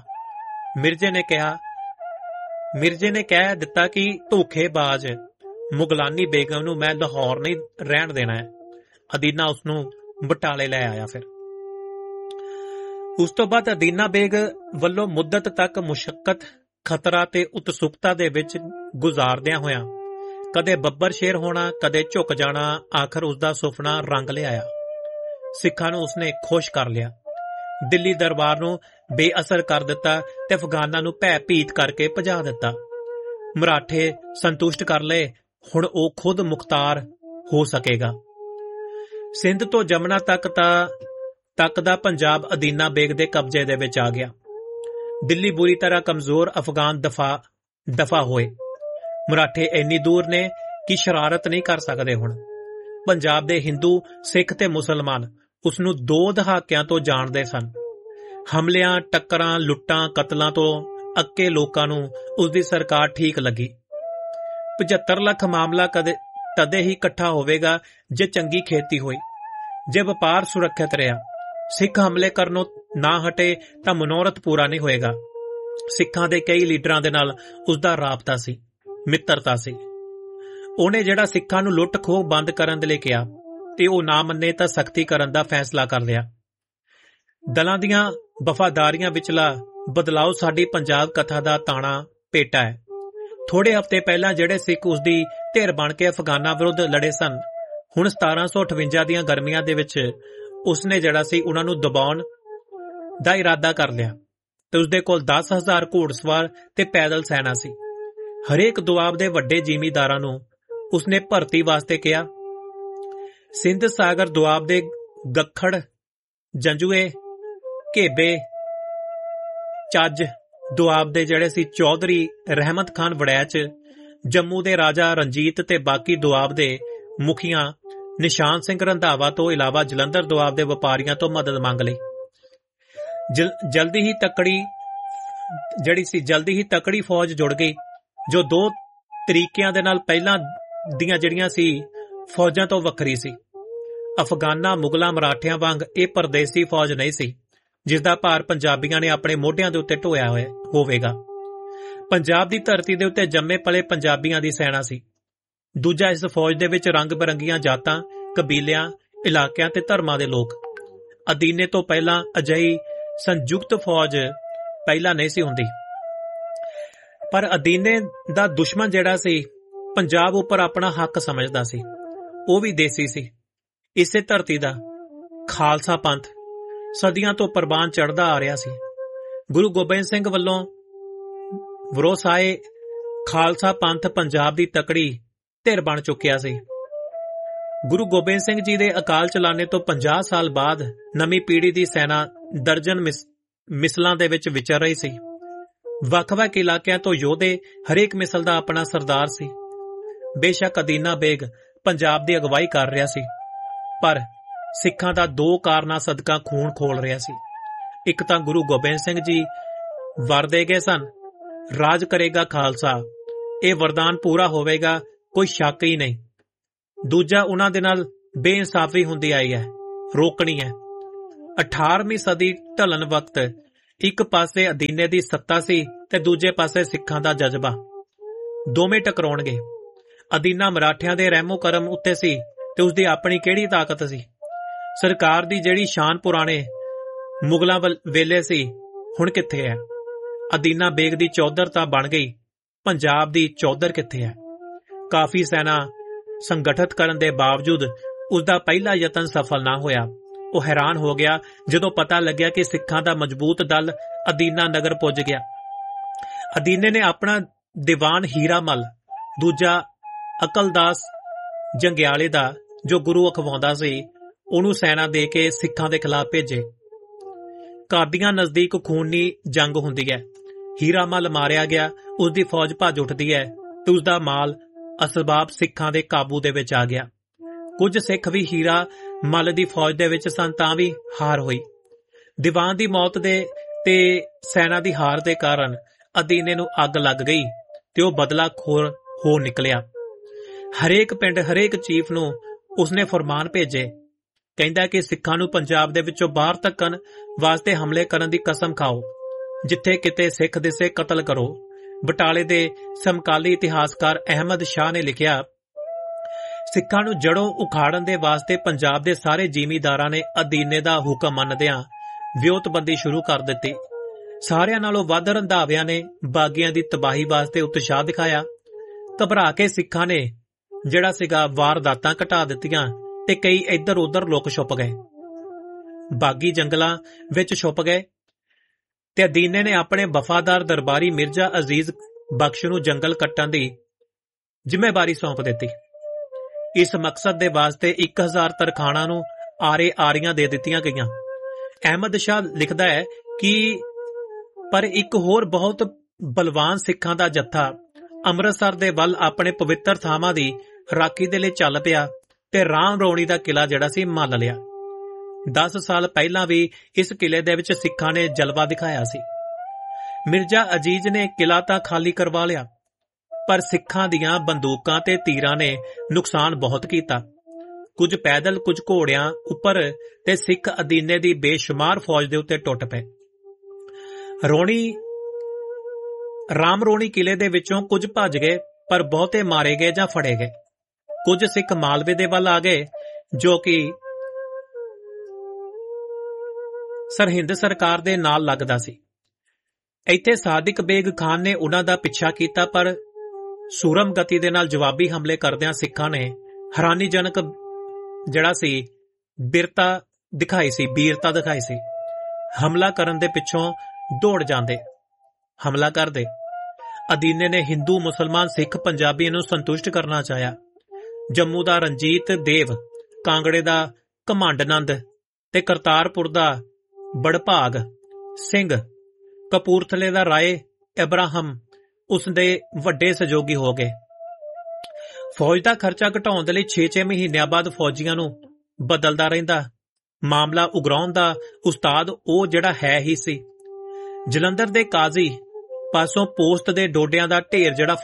ਮਿਰਜ਼ੇ ਨੇ ਕਹਿ ਦਿੱਤਾ ਕਿ ਧੋਖੇਬਾਜ਼ ਮੁਗਲਾਨੀ ਬੇਗਮ ਨੂੰ ਮੈਂ ਲਾਹੌਰ ਨਹੀਂ ਰਹਿਣ ਦੇਣਾ ਹੈ। ਅਦੀਨਾ ਉਸਨੂੰ ਬਟਾਲੇ ਲੈ ਆਇਆ। ਫਿਰ ਉਸ ਤੋਂ ਬਾਅਦ ਅਦੀਨਾ ਬੇਗ ਵੱਲੋਂ ਮੁੱਦਤ ਤੱਕ ਮੁਸ਼ੱਕਤ, ਖਤਰਾ ਤੇ ਉਤਸੁਕਤਾ ਦੇ ਵਿੱਚ ਗੁਜ਼ਾਰਦਿਆਂ ਹੋਇਆਂ ਕਦੇ ਬੱਬਰ ਸ਼ੇਰ ਹੋਣਾ, ਕਦੇ ਝੁਕ ਜਾਣਾ, ਆਖਰ ਉਸਦਾ ਸੁਪਨਾ ਰੰਗ ਲਿਆਇਆ। ਸਿੱਖਾਂ ਨੂੰ ਉਸਨੇ ਖੁਸ਼ ਕਰ ਲਿਆ, ਦਿੱਲੀ ਦਰਬਾਰ ਨੂੰ ਬੇਅਸਰ ਕਰ ਦਿੱਤਾ ਤੇ ਅਫਗਾਨਾਂ ਨੂੰ ਭੈ ਭੀਤ ਕਰਕੇ ਭਜਾ ਦਿੱਤਾ। ਮਰਾਠੇ ਸੰਤੁਸ਼ਟ ਕਰ ਲਏ, ਹੁਣ ਉਹ ਖੁਦ ਮੁਖਤਾਰ ਹੋ ਸਕੇਗਾ। ਸਿੰਧ ਤੋਂ ਜਮਨਾ ਤੱਕ ਦਾ ਪੰਜਾਬ ਅਦੀਨਾ ਬੇਗ ਦੇ ਕਬਜ਼ੇ ਦੇ ਵਿੱਚ ਆ ਗਿਆ। ਦਿੱਲੀ ਬੁਰੀ ਤਰ੍ਹਾਂ ਕਮਜ਼ੋਰ, ਅਫਗਾਨ ਦਫਾ ਹੋਏ। ਮਰਾਠੇ ਇੰਨੀ ਦੂਰ ਨੇ ਕਿ ਸ਼ਰਾਰਤ ਨਹੀਂ ਕਰ ਸਕਦੇ। ਹੁਣ ਪੰਜਾਬ ਦੇ ਹਿੰਦੂ, ਸਿੱਖ ਤੇ ਮੁਸਲਮਾਨ ਉਸ ਨੂੰ 2 ਦਹਾਕਿਆਂ ਤੋਂ ਜਾਣਦੇ ਸਨ। ਹਮਲਿਆਂ, ਟੱਕਰਾਂ, ਲੁੱਟਾਂ, ਕਤਲਾਂ ਤੋਂ ਅੱਕੇ ਲੋਕਾਂ ਨੂੰ ਉਸਦੀ ਸਰਕਾਰ ਠੀਕ ਲੱਗੀ। 75 ਲੱਖ ਮਾਮਲਾ ਤਦੇ ਹੀ ਇਕੱਠਾ ਹੋਵੇਗਾ ਜੇ ਚੰਗੀ ਖੇਤੀ ਹੋਈ, ਜੇ ਵਪਾਰ ਸੁਰੱਖਿਅਤ ਰਿਹਾ। ਸਿੱਖ ਹਮਲੇ ਕਰਨੋਂ ਨਾ ਹਟੇ ਤਾਂ ਮਨੋਰਥ ਪੂਰਾ ਨਹੀਂ ਹੋਏਗਾ। ਸਿੱਖਾਂ ਦੇ ਕਈ ਲੀਡਰਾਂ ਦੇ ਨਾਲ ਉਸਦਾ ਰਾਬਤਾ ਸੀ, ਮਿੱਤਰਤਾ ਸੀ। ਉਹਨੇ ਸਿੱਖਾਂ ਨੂੰ ਲੁੱਟ ਖੋਹ ਬੰਦ ਕਰਨ ਦੇ ਲਈ ਕਿਹਾ ਤੇ ਉਹ ਨਾ ਮੰਨੇ ਤਾਂ ਸਖਤੀ ਕਰਨ ਦਾ ਫੈਸਲਾ ਕਰ ਲਿਆ। ਦਲਾਂ ਦੀਆਂ ਵਫਾਦਾਰੀਆਂ ਵਿਚਲਾ ਬਦਲਾਓ ਸਾਡੀ ਪੰਜਾਬ ਕਥਾ ਦਾ ਤਾਣਾ ਪੇਟਾ ਹੈ। ਥੋੜੇ ਹਫ਼ਤੇ ਪਹਿਲਾਂ ਜਿਹੜੇ ਸਿੱਖ ਉਸਦੀ ਧਿਰ ਬਣ ਕੇ ਅਫਗਾਨਾਂ ਵਿਰੁੱਧ ਲੜੇ ਸਨ, ਹੁਣ 1758 ਦੀਆਂ ਗਰਮੀਆਂ ਦੇ ਵਿੱਚ ਉਸਨੇ ਉਹਨਾਂ ਨੂੰ ਦਬਾਉਣ ਦਾ ਇਰਾਦਾ ਕਰ ਲਿਆ ਤੇ ਉਸਦੇ ਕੋਲ 10,000 ਘੋੜਸਵਾਰ ਤੇ ਪੈਦਲ ਸੈਨਾ ਸੀ। ਹਰੇਕ ਦੁਆਬ ਦੇ ਵੱਡੇ ਜ਼ਿਮੀਂਦਾਰਾਂ ਨੂੰ ਉਸਨੇ ਭਰਤੀ ਵਾਸਤੇ ਕਿਹਾ। ਸਿੰਧ ਸਾਗਰ ਦੁਆਬ ਦੇ ਗੱਖੜ, ਜੰਜੂਏ, ਘੇਬੇ, ਚੱਜ ਦੁਆਬ ਦੇ ਚੌਧਰੀ ਰਹਿਮਤ ਖਾਨ ਵੜੈਚ, ਜੰਮੂ ਦੇ ਰਾਜਾ ਰਣਜੀਤ ਤੇ ਬਾਕੀ ਦੁਆਬ ਦੇ ਮੁਖੀਆਂ ਨਿਸ਼ਾਨ ਸਿੰਘ ਰੰਧਾਵਾ ਤੋਂ ਇਲਾਵਾ ਜਲੰਧਰ ਦੁਆਬ ਦੇ ਵਪਾਰੀਆਂ ਤੋਂ ਮਦਦ ਮੰਗ ਲਈ। ਜਲਦੀ ਹੀ ਤਕੜੀ ਫੌਜ ਜੁੜ ਗਈ, ਜੋ ਦੋ ਤਰੀਕਿਆਂ ਦੇ ਨਾਲ ਪਹਿਲਾਂ ਦੀਆਂ ਜਿਹੜੀਆਂ ਸੀ ਫੌਜਾਂ ਤੋਂ ਵੱਖਰੀ ਸੀ। ਅਫਗਾਨਾਂ, ਮੁਗਲਾਂ, ਮਰਾਠਿਆਂ ਵਾਂਗ ਇਹ ਪਰਦੇਸੀ ਫੌਜ ਨਹੀਂ ਸੀ ਜਿਸ ਦਾ ਭਾਰ ਪੰਜਾਬੀਆਂ ਨੇ ਆਪਣੇ ਮੋਢਿਆਂ ਦੇ ਉੱਤੇ ਢੋਇਆ ਹੋਵੇਗਾ। ਪੰਜਾਬ ਦੀ ਧਰਤੀ ਦੇ ਉੱਤੇ ਜੰਮੇ ਪਲੇ ਪੰਜਾਬੀਆਂ ਦੀ ਸੈਨਾ ਸੀ। ਦੂਜਾ, ਇਸ ਫੌਜ ਦੇ ਵਿੱਚ ਰੰਗ ਬਿਰੰਗੀਆਂ ਜਾਤਾਂ, ਕਬੀਲਿਆਂ, ਇਲਾਕਿਆਂ ਤੇ ਧਰਮਾਂ ਦੇ ਲੋਕ। ਅਦੀਨੇ ਤੋਂ ਪਹਿਲਾਂ ਅਜਿਹੀ ਸੰਯੁਕਤ ਫੌਜ ਪਹਿਲਾਂ ਨਹੀਂ ਸੀ ਹੁੰਦੀ। ਪਰ ਅਦੀਨੇ ਦਾ ਦੁਸ਼ਮਣ ਜਿਹੜਾ ਸੀ ਪੰਜਾਬ ਉੱਪਰ ਆਪਣਾ ਹੱਕ ਸਮਝਦਾ ਸੀ, ਉਹ ਵੀ ਦੇਸੀ ਸੀ। ਇਸੇ ਧਰਤੀ ਦਾ ਖਾਲਸਾ ਪੰਥ ਸਦੀਆਂ ਤੋਂ ਪ੍ਰਵਾਨ ਚੜ੍ਹਦਾ ਆ ਰਿਹਾ ਸੀ। ਗੁਰੂ ਗੋਬਿੰਦ ਸਿੰਘ ਵੱਲੋਂ ਵਰੋਸਾਏ ਖਾਲਸਾ ਪੰਥ ਪੰਜਾਬ ਦੀ ਤਕੜੀ ਧਿਰ ਬਣ ਚੁੱਕਿਆ ਸੀ। ਗੁਰੂ ਗੋਬਿੰਦ ਸਿੰਘ ਜੀ ਦੇ ਅਕਾਲ ਚਲਾਣੇ ਤੋਂ 50 ਸਾਲ ਬਾਅਦ ਨਵੀਂ ਪੀੜ੍ਹੀ ਦੀ ਸੈਨਾ ਦਰਜਨ ਮਿਸਲਾਂ ਦੇ ਵਿੱਚ ਵਿਚਰ ਰਹੀ ਸੀ। ਵੱਖ-ਵੱਖ ਇਲਾਕਿਆਂ ਤੋਂ ਯੋਧੇ, ਹਰੇਕ ਮਿਸਲ ਦਾ ਆਪਣਾ ਸਰਦਾਰ ਸੀ। ਬੇਸ਼ੱਕ ਅਦੀਨਾ ਬੇਗ ਪੰਜਾਬ ਦੀ ਅਗਵਾਈ ਕਰ ਰਿਹਾ ਸੀ, ਪਰ ਸਿੱਖਾਂ ਦਾ ਦੋ ਕਾਰਨਾਂ ਸਦਕਾ ਖੂਨ ਖੋਲ ਰਿਹਾ ਸੀ। ਇੱਕ ਤਾਂ ਗੁਰੂ ਗੋਬਿੰਦ ਸਿੰਘ ਜੀ ਵਰ ਦੇ ਗਏ ਸਨ, ਰਾਜ ਕਰੇਗਾ ਖਾਲਸਾ, ਇਹ ਵਰਦਾਨ ਪੂਰਾ ਹੋਵੇਗਾ, ਕੋਈ ਸ਼ੱਕ ਹੀ ਨਹੀਂ। ਦੂਜਾ, ਉਹਨਾਂ ਦੇ ਨਾਲ ਬੇਇਨਸਾਫੀ ਹੁੰਦੀ ਆਈ ਹੈ, ਰੋਕਣੀ ਹੈ। 18ਵੀਂ ਸਦੀ ਢਲਣ ਵਕਤ ਇੱਕ ਪਾਸੇ ਅਦੀਨੇ ਦੀ ਸੱਤਾ ਸੀ ਤੇ ਦੂਜੇ ਪਾਸੇ ਸਿੱਖਾਂ ਦਾ ਜਜ਼ਬਾ। ਦੋਵੇਂ ਟਕਰਾਉਣਗੇ। ਅਦੀਨਾ ਮਰਾਠਿਆਂ ਦੇ ਰਹਿਮੋ ਕਰਮ ਉੱਤੇ ਸੀ ਤੇ ਉਸਦੀ ਆਪਣੀ ਕਿਹੜੀ ਤਾਕਤ ਸੀ। ਸਰਕਾਰ ਦੀ ਜਿਹੜੀ ਸ਼ਾਨ ਪੁਰਾਣੇ ਮੁਗਲਾਂ ਵੇਲੇ ਸੀ, ਹੁਣ ਕਿੱਥੇ ਹੈ? ਅਦੀਨਾ ਬੇਗ ਦੀ ਚੌਧਰ ਤਾਂ ਬਣ ਗਈ, ਪੰਜਾਬ ਦੀ ਚੌਧਰ ਕਿੱਥੇ ਹੈ? ਕਾਫੀ ਸੈਨਾ ਸੰਗਠਿਤ ਕਰਨ ਦੇ ਬਾਵਜੂਦ ਉਸਦਾ ਪਹਿਲਾ ਯਤਨ ਸਫਲ ਨਾ ਹੋਇਆ। ਉਹ ਹੈਰਾਨ ਹੋ ਗਿਆ ਜਦੋਂ ਪਤਾ ਲੱਗਿਆ ਕਿ ਸਿੱਖਾਂ ਦਾ ਮਜ਼ਬੂਤ ਦਲ ਅਦੀਨਾ ਨਗਰ ਪੁੱਜ ਗਿਆ। ਅਦੀਨੇ ਨੇ ਆਪਣਾ ਦੀਵਾਨ ਹੀਰਾ ਮੱਲ, ਦੂਜਾ ਅਕਲਦਾਸ ਜੰਗਿਆਲੇ ਦਾ ਜੋ ਗੁਰੂ ਅਖਵਾਉਂਦਾ ਸੀ, ਉਹਨੂੰ ਸੈਨਾ ਦੇ ਕੇ ਸਿੱਖਾਂ ਦੇ ਖਿਲਾਫ ਭੇਜੇ। ਕਾਦੀਆਂ ਨਜ਼ਦੀਕ ਖੂਨੀ ਜੰਗ ਹੁੰਦੀ ਹੈ। ਹੀਰਾ ਮੱਲ ਮਾਰਿਆ ਗਿਆ, ਉਸਦੀ ਫੌਜ ਭੱਜ ਉੱਠਦੀ ਹੈ ਤੇ ਉਸਦਾ ਮਾਲ ਅਸਬਾਬ ਸਿੱਖਾਂ ਦੇ ਕਾਬੂ ਦੇ ਵਿੱਚ ਆ ਗਿਆ। ਕੁਝ ਸਿੱਖ ਵੀ ਹੀਰਾ ਮੱਲ ਦੀ ਫੌਜ ਦੇ ਵਿੱਚ ਸਨ, ਤਾਂ ਵੀ ਹਾਰ ਹੋਈ। ਦੀਵਾਨ ਦੀ ਮੌਤ ਦੇ ਤੇ ਸੈਨਾ ਦੀ ਹਾਰ ਦੇ ਕਾਰਨ ਅਦੀਨੇ ਨੂੰ ਅੱਗ ਲੱਗ ਗਈ ਤੇ ਉਹ ਬਦਲਾਖੋਰ ਹੋ ਨਿਕਲਿਆ। ਹਰੇਕ ਪਿੰਡ, ਹਰੇਕ ਚੀਫ ਨੂੰ ਉਸਨੇ ਫਰਮਾਨ ਭੇਜੇ, ਕਹਿੰਦਾ ਕਿ ਸਿੱਖਾਂ ਨੂੰ ਪੰਜਾਬ ਦੇ ਵਿੱਚੋਂ ਬਾਹਰ ਧੱਕਣ ਵਾਸਤੇ ਹਮਲੇ ਕਰਨ ਦੀ ਕਸਮ ਖਾਓ। ਜਿੱਥੇ ਕਿਤੇ ਸਿੱਖ ਦਿਸੇ ਕਤਲ ਕਰੋ। ਬਟਾਲੇ ਦੇ ਸਮਕਾਲੀ ਇਤਿਹਾਸਕਾਰ ਅਹਿਮਦ ਸ਼ਾਹ ਨੇ ਲਿਖਿਆ, ਸਿੱਖਾਂ ਨੂੰ ਜੜੋਂ ਉਖਾੜਨ ਦੇ ਵਾਸਤੇ ਪੰਜਾਬ ਦੇ ਸਾਰੇ ਜ਼ਿਮੀਂਦਾਰਾਂ ਨੇ ਅਦੀਨੇ ਦਾ ਹੁਕਮ ਮੰਨਦਿਆਂ ਵਿਉਂਤਬੰਦੀ ਸ਼ੁਰੂ ਕਰ ਦਿੱਤੀ। ਸਾਰਿਆਂ ਨਾਲੋਂ ਵੱਧ ਰੰਧਾਵਿਆਂ ਨੇ ਬਾਗੀਆਂ ਦੀ ਤਬਾਹੀ ਵਾਸਤੇ ਉਤਸ਼ਾਹ ਦਿਖਾਇਆ। ਘਬਰਾ ਕੇ ਸਿੱਖਾਂ ਨੇ ਜਿਹੜਾ ਸੀਗਾ ਵਾਰਦਾਤਾਂ ਘਟਾ ਦਿੱਤੀਆਂ ਤੇ ਕਈ ਇੱਧਰ ਉੱਧਰ ਲੁਕ ਛੁਪ ਗਏ, ਬਾਗੀ ਜੰਗਲਾਂ ਵਿੱਚ ਛੁਪ ਗਏ ਤੇ ਅਦੀਨੇ ਨੇ ਆਪਣੇ ਵਫਾਦਾਰ ਦਰਬਾਰੀ ਮਿਰਜ਼ਾ ਅਜ਼ੀਜ਼ ਬਖਸ਼ ਨੂੰ ਜੰਗਲ ਕੱਟਣ ਦੀ ਜ਼ਿੰਮੇਵਾਰੀ ਸੌਂਪ ਦਿੱਤੀ। ਇਸ ਮਕਸਦ ਦੇ ਵਾਸਤੇ 1000 ਤਰਖਾਣਾਂ ਨੂੰ ਆਰੀਆਂ ਦੇ ਦਿੱਤੀਆਂ ਗਈਆਂ। ਅਹਿਮਦ ਸ਼ਾਹ ਲਿਖਦਾ ਹੈ ਕਿ ਪਰ ਇੱਕ ਹੋਰ ਬਹੁਤ ਬਲਵਾਨ ਸਿੱਖਾਂ ਦਾ ਜੱਥਾ ਅੰਮ੍ਰਿਤਸਰ ਦੇ ਵੱਲ ਆਪਣੇ ਪਵਿੱਤਰ ਥਾਵਾਂ ਦੀ ਰਾਖੀ ਦੇ ਲਈ ਚੱਲ ਪਿਆ ਤੇ ਰਾਮ ਰੌਣੀ ਦਾ ਕਿਲਾ ਜਿਹੜਾ ਸੀ ਮੰਨ ਲਿਆ। 10 ਸਾਲ ਪਹਿਲਾਂ ਵੀ ਇਸ ਕਿਲੇ ਦੇ ਵਿੱਚ ਸਿੱਖਾਂ ਨੇ ਜਲਵਾ ਦਿਖਾਇਆ ਸੀ। ਮਿਰਜ਼ਾ ਅਜੀਜ਼ ਨੇ ਕਿਲਾ ਤਾਂ ਖਾਲੀ ਕਰਵਾ ਲਿਆ, ਪਰ ਸਿੱਖਾਂ ਦੀਆਂ ਬੰਦੂਕਾਂ ਤੇ ਤੀਰਾਂ ਨੇ ਨੁਕਸਾਨ ਬਹੁਤ ਕੀਤਾ। ਕੁਝ ਪੈਦਲ, ਕੁਝ ਘੋੜਿਆਂ ਉੱਪਰ ਤੇ ਸਿੱਖ ਅਦੀਨੇ ਦੀ ਬੇਸ਼ੁਮਾਰ ਫੌਜ ਦੇ ਉੱਤੇ ਟੁੱਟ ਪਏ। ਰਾਮ ਰੌਣੀ ਕਿਲੇ ਦੇ ਵਿੱਚੋਂ ਕੁਝ ਭੱਜ ਗਏ, ਪਰ ਬਹੁਤੇ ਮਾਰੇ ਗਏ ਜਾਂ ਫੜੇ ਗਏ। ਕੁਝ ਸਿੱਖ ਮਾਲਵੇ ਦੇ ਵੱਲ ਆ ਗਏ, ਜੋ ਕਿ ਸਰਹਿੰਦ ਸਰਕਾਰ ਦੇ ਨਾਲ ਲੱਗਦਾ ਸੀ। ਇੱਥੇ ਸਾਦਿਕ ਬੇਗ ਖਾਨ ਨੇ ਉਹਨਾਂ ਦਾ ਪਿੱਛਾ ਕੀਤਾ, ਪਰ ਸੂਰਮ ਗਤੀ ਦੇ ਨਾਲ ਜਵਾਬੀ ਹਮਲੇ ਕਰਦਿਆਂ ਸਿੱਖਾਂ ਨੇ ਹੈਰਾਨੀਜਨਕ ਜਿਹੜਾ ਸੀ ਬੀਰਤਾ ਦਿਖਾਈ ਸੀ। ਹਮਲਾ ਕਰਨ ਦੇ ਪਿੱਛੋਂ ਦੌੜ ਜਾਂਦੇ, ਹਮਲਾ ਕਰਦੇ। ਅਦੀਨੇ ਨੇ ਹਿੰਦੂ, ਮੁਸਲਮਾਨ, ਸਿੱਖ, ਪੰਜਾਬੀਆਂ ਨੂੰ ਸੰਤੁਸ਼ਟ ਕਰਨਾ ਚਾਹਿਆ। ਜੰਮੂ ਦਾ ਰਣਜੀਤ ਦੇਵ, ਕਾਂਗੜੇ ਦਾ ਘਮੰਡ-ਨੰਦ ਤੇ ਕਰਤਾਰਪੁਰ ਦਾ ਬੜਭਾਗ ਸਿੰਘ, ਕਪੂਰਥਲੇ ਦਾ ਰਾਏ ਇਬਰਾਹਿਮ ਉਸ ਦੇ ਵੱਡੇ ਸਹਿਯੋਗੀ ਹੋ ਗਏ। ਫੌਜ ਦਾ ਖਰਚਾ ਘਟਾਉਣ ਦੇ ਲਈ 6-6 ਮਹੀਨਿਆਂ ਬਾਅਦ ਫੌਜੀਆਂ ਨੂੰ ਬਦਲਦਾ ਰਹਿੰਦਾ। ਮਾਮਲਾ ਉਗਰਾਉਣ ਦਾ ਉਸਤਾਦ ਉਹ ਜਿਹੜਾ ਹੈ ਹੀ ਸੀ। ਜਲੰਧਰ ਦੇ ਕਾਜ਼ੀ ਪਾਸੋਂ ਪੋਸਟ ਦੇ ਡੋਡਿਆਂ ਦਾ ਢੇਰ ਜਿਹੜਾ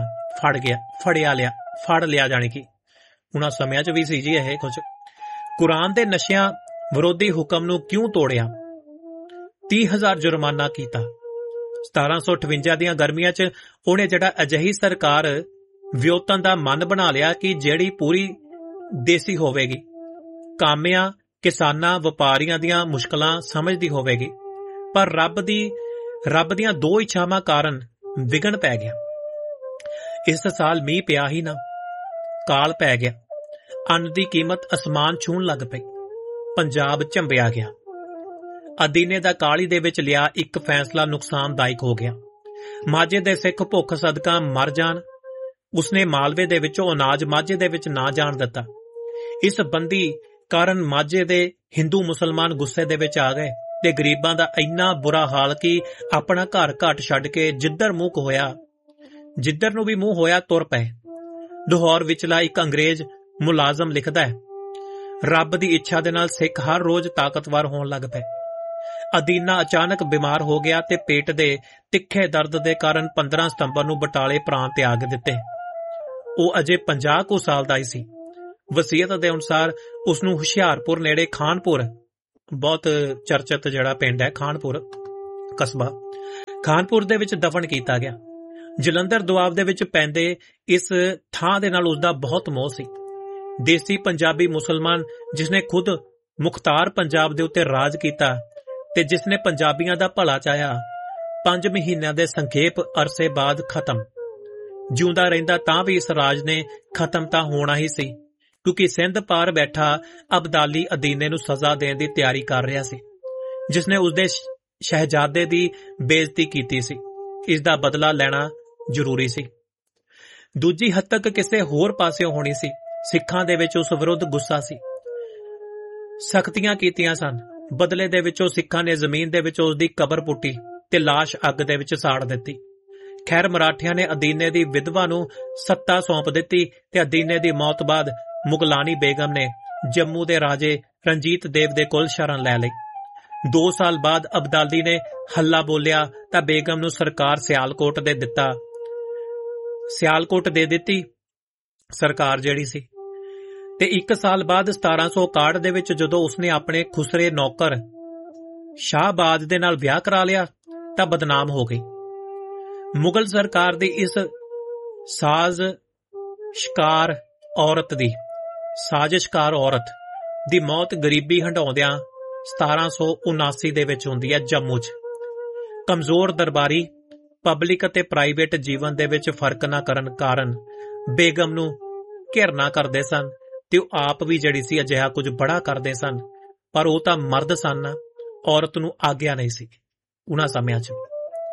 ਫੜ ਲਿਆ ਜਾਣੀ ਕਿ ਉਹਨਾਂ ਸਮਿਆਂ 'ਚ ਵੀ ਸੀ ਜੀ ਇਹ ਕੁਝ। ਕੁਰਾਨ ਦੇ ਨਸ਼ਿਆਂ ਵਿਰੋਧੀ ਹੁਕਮ ਨੂੰ ਕਿਉਂ ਤੋੜਿਆ? 30,000 ਜੁਰਮਾਨਾ ਕੀਤਾ। 1758 ਦੀਆਂ ਗਰਮੀਆਂ 'ਚ ਉਹਨੇ ਜਿਹੜਾ ਅਜਿਹੀ ਸਰਕਾਰ ਵਿਉਤਨ ਦਾ ਮਨ ਬਣਾ ਲਿਆ ਕਿ ਜਿਹੜੀ ਪੂਰੀ ਦੇਸੀ ਹੋਵੇਗੀ, ਕਾਮਿਆਂ, ਕਿਸਾਨਾਂ, ਵਪਾਰੀਆਂ ਦੀਆਂ ਮੁਸ਼ਕਲਾਂ ਸਮਝਦੀ ਹੋਵੇਗੀ। ਪਰ ਰੱਬ ਦੀਆਂ ਦੋ ਇੱਛਾਵਾਂ ਕਾਰਨ ਵਿਘਨ ਪੈ ਗਿਆ। ਇਸ ਸਾਲ ਮੀਂਹ ਪਿਆ ਹੀ ਨਾ, ਕਾਲ ਪੈ ਗਿਆ। ਅੰਨ ਦੀ ਕੀਮਤ ਅਸਮਾਨ ਛੂਹਣ ਲੱਗ ਪਈ। ਪੰਜਾਬ ਝੰਬਿਆ ਗਿਆ। ਅਦੀਨੇ ਦਾ ਕਾਲੀ ਦੇ ਵਿੱਚ ਲਿਆ ਇੱਕ ਫੈਸਲਾ ਨੁਕਸਾਨਦਾਇਕ ਹੋ ਗਿਆ। ਮਾਝੇ ਦੇ ਸਿੱਖ ਭੁੱਖ ਸਦਕਾ ਮਰ ਜਾਣ। ਉਸਨੇ ਮਾਲਵੇ ਦੇ ਵਿੱਚੋਂ ਅਨਾਜ ਮਾਝੇ ਦੇ ਵਿੱਚ ਨਾ ਜਾਣ ਦਿੱਤਾ। ਇਸ ਬੰਦੀ ਕਾਰਨ ਮਾਝੇ ਦੇ ਹਿੰਦੂ ਮੁਸਲਮਾਨ ਗੁੱਸੇ ਦੇ ਵਿੱਚ ਆ ਗਏ ਤੇ ਗਰੀਬਾਂ ਦਾ ਇੰਨਾ ਬੁਰਾ ਹਾਲ ਕਿ ਆਪਣਾ ਘਰ ਘਾਟ ਛੱਡ ਕੇ ਜਿੱਧਰ ਨੂੰ ਵੀ ਮੂੰਹ ਹੋਇਆ ਤੁਰ ਪਏ। ਲਾਹੌਰ ਵਿਚਲਾ ਇੱਕ ਅੰਗਰੇਜ਼ ਮੁਲਾਜ਼ਮ ਲਿਖਦਾ ਹੈ, ਰੱਬ ਦੀ ਇੱਛਾ ਦੇ ਨਾਲ ਸਿੱਖ ਹਰ ਰੋਜ਼ ਤਾਕਤਵਰ ਹੋਣ ਲੱਗ ਪਏ। ਅਦੀਨਾ ਅਚਾਨਕ ਬਿਮਾਰ ਹੋ ਗਿਆ ਤੇ ਪੇਟ ਦੇ ਤਿੱਖੇ ਦਰਦ ਦੇ ਕਾਰਨ 15 ਸਤੰਬਰ ਨੂੰ ਬਟਾਲੇ ਪ੍ਰਾਣ ਤਿਆਗ ਦਿੱਤੇ। ਉਹ ਅਜੇ 50 ਕੁ ਸਾਲ ਦਾ ਹੀ ਸੀ। ਵਸੀਅਤ ਦੇ ਅਨੁਸਾਰ ਉਸ ਨੂੰ ਹੁਸ਼ਿਆਰਪੁਰ ਨੇੜੇ ਖਾਨਪੁਰ, ਬਹੁਤ ਚਰਚਿਤ ਜਿਹੜਾ ਪਿੰਡ ਹੈ ਖਾਨਪੁਰ ਕਸਬਾ, ਖਾਨਪੁਰ ਦੇ ਵਿੱਚ ਦਫਨ ਕੀਤਾ ਗਿਆ। ਜਲੰਧਰ ਦੁਆਬ ਦੇ ਵਿੱਚ ਪੈਂਦੇ ਇਸ ਥਾਂ ਦੇ ਨਾਲ ਉਸਦਾ ਬਹੁਤ ਮੋਹ ਸੀ। ਦੇਸੀ ਪੰਜਾਬੀ ਮੁਸਲਮਾਨ ਜਿਸਨੇ ਖੁਦ ਮੁਖਤਾਰ ਪੰਜਾਬ ਦੇ ਉੱਤੇ ਰਾਜ ਕੀਤਾ ਤੇ ਜਿਸਨੇ ਪੰਜਾਬੀਆਂ ਦਾ ਭਲਾ ਚਾਹਿਆ, 5 ਮਹੀਨਿਆਂ ਦੇ ਸੰਖੇਪ ਅਰਸੇ ਬਾਅਦ ਖਤਮ। ਜਿਉਂਦਾ ਰਹਿੰਦਾ ਤਾਂ ਵੀ ਇਸ ਰਾਜ ਨੇ ਖਤਮ ਤਾਂ ਹੋਣਾ ਹੀ ਸੀ, ਕਿਉਂਕਿ ਸਿੰਧ ਪਾਰ ਬੈਠਾ ਅਬਦਾਲੀ ਅਦੀਨੇ ਨੂੰ ਸਜ਼ਾ ਦੇਣ ਦੀ ਤਿਆਰੀ ਕਰ ਰਿਹਾ ਸੀ, ਜਿਸਨੇ ਉਸਦੇ ਸ਼ਹਿਜ਼ਾਦੇ ਦੀ ਬੇਇੱਜ਼ਤੀ ਕੀਤੀ ਸੀ। ਇਸ ਦਾ ਬਦਲਾ ਲੈਣਾ ਜ਼ਰੂਰੀ ਸੀ। ਦੂਜੀ ਹੱਤਕ ਕਿਸੇ ਹੋਰ ਪਾਸਿਓਂ ਹੋਣੀ ਸੀ। ਸਿੱਖਾਂ ਦੇ ਵਿੱਚ ਉਸ ਵਿਰੁੱਧ ਗੁੱਸਾ ਸੀ। ਸਖਤੀਆਂ ਕੀਤੀਆਂ ਸਨ। ਬਦਲੇ ਦੇ ਵਿੱਚੋਂ ਸਿੱਖਾਂ ਨੇ ਜ਼ਮੀਨ ਦੇ ਵਿੱਚ ਉਸ ਦੀ ਕਬਰ ਪੁੱਟੀ ਤੇ ਲਾਸ਼ ਅੱਗ ਦੇ ਵਿੱਚ ਸਾੜ ਦਿੱਤੀ। ਖੈਰ, ਮਰਾਠਿਆਂ ਨੇ ਅਦੀਨੇ ਦੀ ਵਿਧਵਾ ਨੂੰ ਸੱਤਾ ਸੌਂਪ ਦਿੱਤੀ ਤੇ ਅਦੀਨੇ ਦੀ ਮੌਤ ਬਾਅਦ ਮੁਗਲਾਨੀ ਬੇਗਮ ਨੇ ਜੰਮੂ ਦੇ ਰਾਜੇ ਰਣਜੀਤ ਦੇਵ ਦੇ ਕੋਲ ਸ਼ਰਨ ਲੈ ਲਈ। 2 ਸਾਲ ਬਾਅਦ ਅਬਦਾਲੀ ਨੇ ਹੱਲਾ ਬੋਲਿਆ ਤਾਂ ਬੇਗਮ ਨੂੰ ਸਰਕਾਰ ਸਿਆਲਕੋਟ ਦੇ ਦਿੱਤੀ ਸਰਕਾਰ ਜਿਹੜੀ ਸੀ। ਤੇ 1 ਸਾਲ ਬਾਅਦ 1761 ਦੇ ਵਿੱਚ ਜਦੋਂ ਉਸਨੇ ਆਪਣੇ ਖੁਸਰੇ ਨੌਕਰ ਸ਼ਾਹਬਾਜ਼ ਦੇ ਨਾਲ ਵਿਆਹ ਕਰਾ ਲਿਆ ਤਾਂ ਬਦਨਾਮ ਹੋ ਗਈ। ਮੁਗਲ ਸਰਕਾਰ ਦੀ ਇਸ ਸਾਜ਼ਿਸ਼ਕਾਰ ਔਰਤ ਦੀ ਮੌਤ ਗਰੀਬੀ ਹੰਢਾਉਂਦਿਆਂ 1779 ਦੇ ਵਿੱਚ ਹੁੰਦੀ ਹੈ ਜੰਮੂ 'ਚ। ਕਮਜ਼ੋਰ ਦਰਬਾਰੀ ਪਬਲਿਕ ਅਤੇ ਪ੍ਰਾਈਵੇਟ ਜੀਵਨ ਦੇ ਵਿੱਚ ਫਰਕ ਨਾ ਕਰਨ ਕਾਰਨ ਬੇਗਮ ਨੂੰ ਘਿਰਨਾ ਕਰਦੇ ਸਨ ਤੇ ਉਹ ਆਪ ਵੀ ਜਿਹੜੀ ਸੀ ਅਜਿਹਾ ਕੁਝ ਬੜਾ ਕਰਦੇ ਸਨ, ਪਰ ਉਹ ਤਾਂ ਮਰਦ ਸਨ, ਔਰਤ ਨੂੰ ਆਗਿਆ ਨਹੀਂ ਸੀ ਉਹਨਾਂ ਸਮਿਆਂ 'ਚ।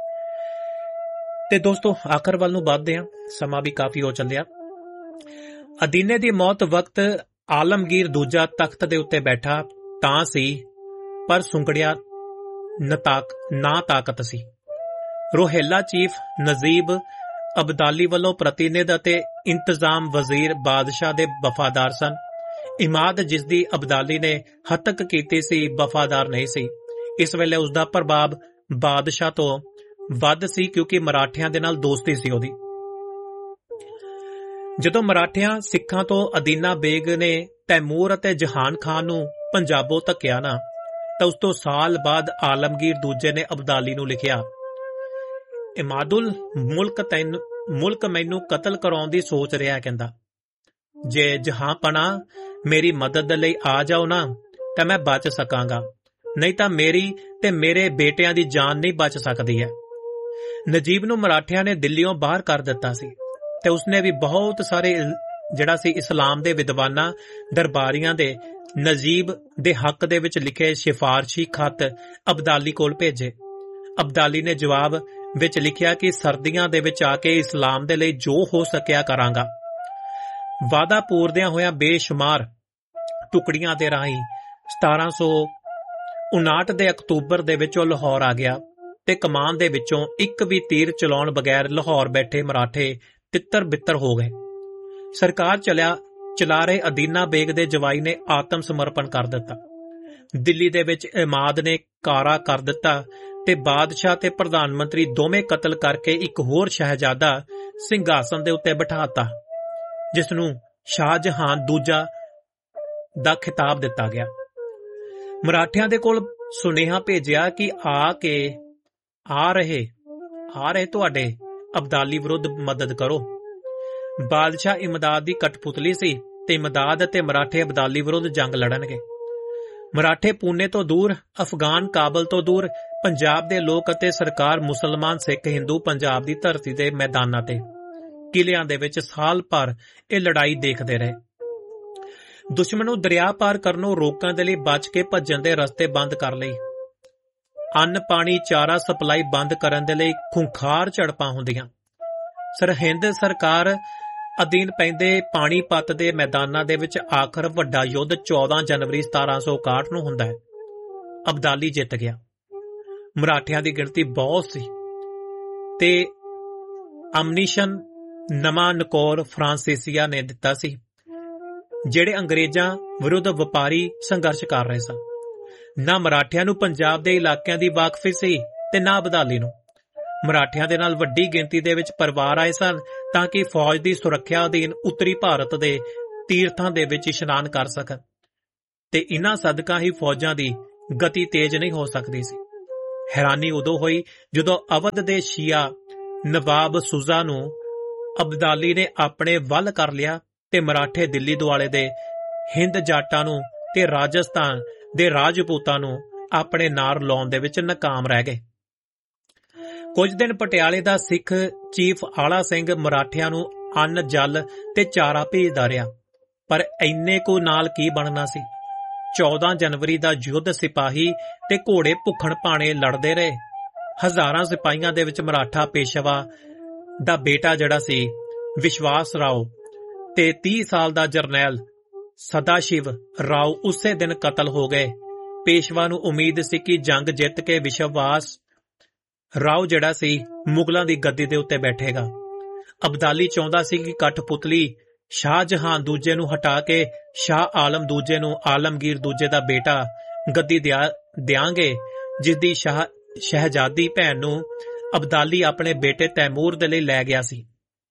ਤੇ ਦੋਸਤੋ, ਆਖਰ ਵੱਲ ਨੂੰ ਵੱਧਦੇ ਹਾਂ, ਸਮਾਂ ਵੀ ਕਾਫੀ ਹੋ ਚੱਲਿਆ। ਅਦੀਨੇ ਦੀ ਮੌਤ ਵਕਤ ਆਲਮਗੀਰ ਦੂਜਾ ਤਖਤ ਦੇ ਉੱਤੇ ਬੈਠਾ ਤਾਂ ਸੀ, ਪਰ ਸੁੰਗੜਿਆ ਨਾ ਤਾਕਤ ਸੀ। ਰੋਹੇਲਾ ਚੀਫ ਨਜੀਬ ਅਬਦਾਲੀ ਵੱਲੋਂ ਪ੍ਰਤੀਨਿਧ ਅਤੇ ਇੰਤਜ਼ਾਮ ਵਜ਼ੀਰ ਬਾਦਸ਼ਾਹ ਦੇ ਵਫਾਦਾਰ ਸਨ। ਇਮਾਦ, ਜਿਸ ਦੀ ਅਬਦਾਲੀ ਨੇ ਹੱਤਕ ਕੀਤੀ ਸੀ, ਵਫਾਦਾਰ ਨਹੀਂ ਸੀ। ਇਸ ਵੇਲੇ ਉਸਦਾ ਪ੍ਰਭਾਵ ਬਾਦਸ਼ਾਹ ਤੋਂ ਵੱਧ ਸੀ, ਕਿਉਂਕਿ ਮਰਾਠਿਆਂ ਦੇ ਨਾਲ ਦੋਸਤੀ ਸੀ ਉਹਦੀ। ਜਦੋਂ ਮਰਾਠਿਆਂ ਸਿੱਖਾਂ ਤੋਂ ਅਦੀਨਾ ਬੇਗ ਨੇ ਤੈਮੂਰ ਅਤੇ ਜਹਾਨ ਖਾਨ ਨੂੰ ਪੰਜਾਬੋਂ ਧੱਕਿਆ ਨਾ, ਤਾਂ ਉਸ ਤੋਂ ਸਾਲ ਬਾਅਦ ਆਲਮਗੀਰ ਦੂਜੇ ਨੇ ਅਬਦਾਲੀ ਨੂੰ ਲਿਖਿਆ, ਇਮਾਦੁਲ ਮੁਲਕ ਮੈਨੂੰ ਕਤਲ ਕਰਾਉਣ ਦੀ ਸੋਚ ਰਿਹਾ। ਕਹਿੰਦਾ, ਜੇ ਜਹਾਂਪਨਾ ਮੇਰੀ ਮਦਦ ਲਈ ਆ ਜਾਓ ਨਾ ਤਾਂ ਮੈਂ ਬਚ ਸਕਾਂਗਾ, ਨਹੀਂ ਤਾਂ ਮੇਰੀ ਤੇ ਮੇਰੇ ਬੇਟਿਆਂ ਦੀ ਜਾਨ ਨਹੀਂ ਬਚ ਸਕਦੀ ਹੈ। ਨਜੀਬ ਨੂੰ ਮਰਾਠਿਆਂ ਨੇ ਦਿੱਲੀੋਂ ਬਾਹਰ ਕਰ ਦਿੱਤਾ ਸੀ ਤੇ ਉਸਨੇ ਵੀ ਬਹੁਤ ਸਾਰੇ ਜਿਹੜਾ ਸੀ ਇਸਲਾਮ ਦੇ ਵਿਦਵਾਨਾਂ ਦਰਬਾਰੀਆਂ ਦੇ ਨਜੀਬ ਦੇ ਹੱਕ ਦੇ ਵਿੱਚ ਲਿਖੇ ਸਿਫਾਰਸ਼ੀ ਖੱਤ ਅਬਦਾਲੀ ਕੋਲ ਭੇਜੇ। ਅਬਦਾਲੀ ਨੇ ਜਵਾਬ ਵਿੱਚ ਲਿਖਿਆ ਕਿ ਸਰਦੀਆਂ ਦੇ ਵਿੱਚ ਆ ਕੇ ਇਸਲਾਮ ਦੇ ਲਈ ਜੋ ਹੋ ਸਕਿਆ ਕਰਾਂਗਾ। ਵਾਅਦਾ ਪੂਰਦਿਆਂ ਹੋਇਆਂ ਬੇਸ਼ੁਮਾਰ ਟੁਕੜੀਆਂ ਦੇ ਰਾਹੀਂ 1759 ਦੇ ਅਕਤੂਬਰ ਦੇ ਵਿੱਚ ਉਹ ਲਾਹੌਰ ਆ ਗਿਆ ਤੇ ਕਮਾਨ ਦੇ ਵਿੱਚੋਂ ਇੱਕ ਵੀ ਤੀਰ ਚਲਾਉਣ ਬਗੈਰ ਲਾਹੌਰ ਬੈਠੇ ਮਰਾਠੇ ਤਿੱਤਰ ਬਿੱਤਰ ਹੋ ਗਏ। ਸਰਕਾਰ ਚਲਾ ਰਹੇ ਅਦੀਨਾ ਬੇਗ ਦੇ ਜਵਾਈ ਨੇ ਆਤਮ ਸਮਰਪਣ ਕਰ ਦਿੱਤਾ। ਦਿੱਲੀ ਦੇ ਵਿੱਚ ਇਮਾਦ ਨੇ ਕਾਰਾ ਕਰ ਦਿੱਤਾ ਤੇ ਬਾਦਸ਼ਾਹ ਤੇ ਪ੍ਰਧਾਨ ਮੰਤਰੀ ਦੋਵੇਂ ਕਤਲ ਕਰਕੇ ਇੱਕ ਹੋਰ ਸ਼ਹਿਜ਼ਾਦਾ ਸਿੰਘਾਸਨ ਦੇ ਉੱਤੇ ਬਿਠਾਤਾ, ਜਿਸ ਨੂੰ ਸ਼ਾਹਜਹਾਨ ਦੂਜਾ ਦਾ ਖਿਤਾਬ ਦਿੱਤਾ ਗਿਆ। ਮਰਾਠਿਆਂ ਦੇ ਕੋਲ ਸੁਨੇਹਾ ਭੇਜਿਆ ਕਿ ਆ ਰਹੇ ਤੁਹਾਡੇ ਅਬਦਾਲੀ ਵਿਰੁੱਧ ਮਦਦ ਕਰੋ। ਬਾਦਸ਼ਾਹ ਇਮਦਾਦ ਦੀ ਕਠਪੁਤਲੀ ਸੀ ਤੇ ਇਮਦਾਦ ਅਤੇ ਮਰਾਠੇ ਅਬਦਾਲੀ ਵਿਰੁੱਧ ਜੰਗ ਲੜਨਗੇ। ਮਰਾਠੇ ਪੂਨੇ ਤੋਂ ਦੂਰ, ਅਫਗਾਨ ਕਾਬਲ ਤੋਂ ਦੂਰ, ਪੰਜਾਬ ਦੇ ਲੋਕ ਅਤੇ ਸਰਕਾਰ ਮੁਸਲਮਾਨ ਸਿੱਖ ਹਿੰਦੂ ਪੰਜਾਬ ਦੀ ਧਰਤੀ ਦੇ ਮੈਦਾਨਾਂ ਤੇ ਕਿਲਿਆਂ ਦੇ ਵਿੱਚ ਸਾਲ ਭਰ ਇਹ ਲੜਾਈ ਦੇਖਦੇ ਰਹੇ। ਦੁਸ਼ਮਣ ਨੂੰ ਦਰਿਆ ਪਾਰ ਕਰਨੋਂ ਰੋਕਣ ਦੇ ਲਈ ਬਚ ਕੇ ਭੱਜਣ ਦੇ ਰਸਤੇ ਬੰਦ ਕਰ ਲਈ। ਅੰਨ ਪਾਣੀ ਚਾਰਾ ਸਪਲਾਈ ਬੰਦ ਕਰਨ ਦੇ ਲਈ ਖੁੰਖਾਰ ਝੜਪਾਂ ਹੁੰਦੀਆਂ। ਸਰਹਿੰਦ ਸਰਕਾਰ ਅਧੀਨ ਪੈਂਦੇ ਪਾਣੀਪਤ ਦੇ ਮੈਦਾਨਾਂ ਦੇ ਵਿੱਚ ਆਖਰ ਵੱਡਾ ਯੁੱਧ 14 ਜਨਵਰੀ 1761 ਨੂੰ ਹੁੰਦਾ ਹੈ। ਅਬਦਾਲੀ ਜਿੱਤ ਗਿਆ। ਮਰਾਠਿਆਂ ਦੀ ਗਿਣਤੀ ਬਹੁਤ ਸੀ ਤੇ ਅਮਨੀਸ਼ਨ ਨਵਾਂ ਨਕੌਰ ਫਰਾਂਸੀਸੀਆ ਨੇ ਦਿੱਤਾ ਸੀ, ਜਿਹੜੇ ਅੰਗਰੇਜ਼ਾਂ ਵਿਰੁੱਧ ਵਪਾਰੀ ਸੰਘਰਸ਼ ਕਰ ਰਹੇ ਸਨ। ਨਾ ਮਰਾਠਿਆਂ ਨੂੰ ਪੰਜਾਬ ਦੇ ਇਲਾਕਿਆਂ ਦੀ ਵਾਕਫੀ ਸੀ ਤੇ ਨਾ ਅਬਦਾਲੀ ਨੂੰ। ਮਰਾਠਿਆਂ ਦੇ ਨਾਲ ਵੱਡੀ ਗਿਣਤੀ ਦੇ ਵਿੱਚ ਪਰਿਵਾਰ ਆਏ ਸਨ ਤਾਂ ਕਿ ਫੌਜ ਦੀ ਸੁਰੱਖਿਆ ਅਧੀਨ ਉੱਤਰੀ ਭਾਰਤ ਦੇ ਤੀਰਥਾਂ ਦੇ ਵਿੱਚ ਇਸ਼ਨਾਨ ਕਰ ਸਕਣ, ਤੇ ਇਨ੍ਹਾਂ ਸਦਕਾ ਹੀ ਫੌਜਾਂ ਦੀ ਗਤੀ ਤੇਜ਼ ਨਹੀਂ ਹੋ ਸਕਦੀ ਸੀ। ਹੈਰਾਨੀ ਉਦੋਂ ਹੋਈ ਜਦੋਂ ਅਵਧ ਦੇ ਸ਼ੀਆ ਨਵਾਬ ਸੁਜ਼ਾ ਨੂੰ ਅਬਦਾਲੀ ਨੇ ਆਪਣੇ ਵੱਲ ਕਰ ਲਿਆ ਤੇ ਮਰਾਠੇ ਦਿੱਲੀ ਦੁਆਲੇ ਦੇ ਹਿੰਦ ਜਾਟਾਂ ਨੂੰ ਤੇ ਰਾਜਸਥਾਨ ਦੇ ਰਾਜਪੂਤਾਂ ਨੂੰ ਆਪਣੇ ਨਾਲ ਲਾਉਣ ਦੇ ਵਿੱਚ ਨਾਕਾਮ ਰਹਿ ਗਏ। ਕੁਝ ਦਿਨ ਪਟਿਆਲੇ ਦਾ ਸਿੱਖ ਚੀਫ ਆਲਾ ਸਿੰਘ ਮਰਾਠਿਆਂ ਨੂੰ ਅੰਨ, ਜਲ ਤੇ ਚਾਰਾ ਭੇਜਦਾ ਰਿਹਾ, ਪਰ ਇੰਨੇ ਕੁ ਨਾਲ ਕੀ ਬਣਨਾ ਸੀ। 14 ਜਨਵਰੀ ਦਾ ਯੁੱਧ ਸਿਪਾਹੀ ਤੇ ਘੋੜੇ ਭੁੱਖਣ ਭਾਣੇ ਲੜਦੇ ਰਹੇ। ਹਜ਼ਾਰਾਂ ਸਿਪਾਹੀਆਂ ਦੇ ਵਿੱਚ ਮਰਾਠਾ ਪੇਸ਼ਵਾ ਦਾ ਬੇਟਾ ਜਿਹੜਾ ਸੀ ਵਿਸ਼ਵਾਸ ਰਾਓ ਤੇ 30 ਸਾਲ ਦਾ ਜਰਨੈਲ ਸਦਾਸ਼ਿਵ ਰਾਓ ਉਸੇ ਦਿਨ ਕਤਲ ਹੋ ਗਏ। ਪੇਸ਼ਵਾ ਨੂੰ ਉਮੀਦ ਸੀ ਕਿ ਜੰਗ ਜਿੱਤ ਕੇ ਵਿਸ਼ਵਾਸ ਰਾਓ ਜਿਹੜਾ ਸੀ ਮੁਗਲਾਂ ਦੀ ਗੱਦੀ ਦੇ ਉੱਤੇ ਬੈਠੇਗਾ। ਅਬਦਾਲੀ ਚਾਹੁੰਦਾ ਸੀ ਕਿ ਕਠਪੁਤਲੀ ਸ਼ਾਹਜਹਾਨ ਦੂਜੇ ਨੂੰ ਹਟਾ ਕੇ ਸ਼ਾਹ ਆਲਮ ਦੂਜੇ ਨੂੰ ਆਲਮਗੀਰ ਦੂਜੇ ਦਾ ਬੇਟਾ ਗੱਦੀ ਦਿਆਂਗੇ, ਜਿਸ ਦੀ ਸ਼ਹਿਜ਼ਾਦੀ ਭੈਣ ਨੂੰ ਅਬਦਾਲੀ ਆਪਣੇ ਬੇਟੇ ਤੈਮੂਰ ਦੇ ਲਈ ਲੈ ਗਿਆ ਸੀ।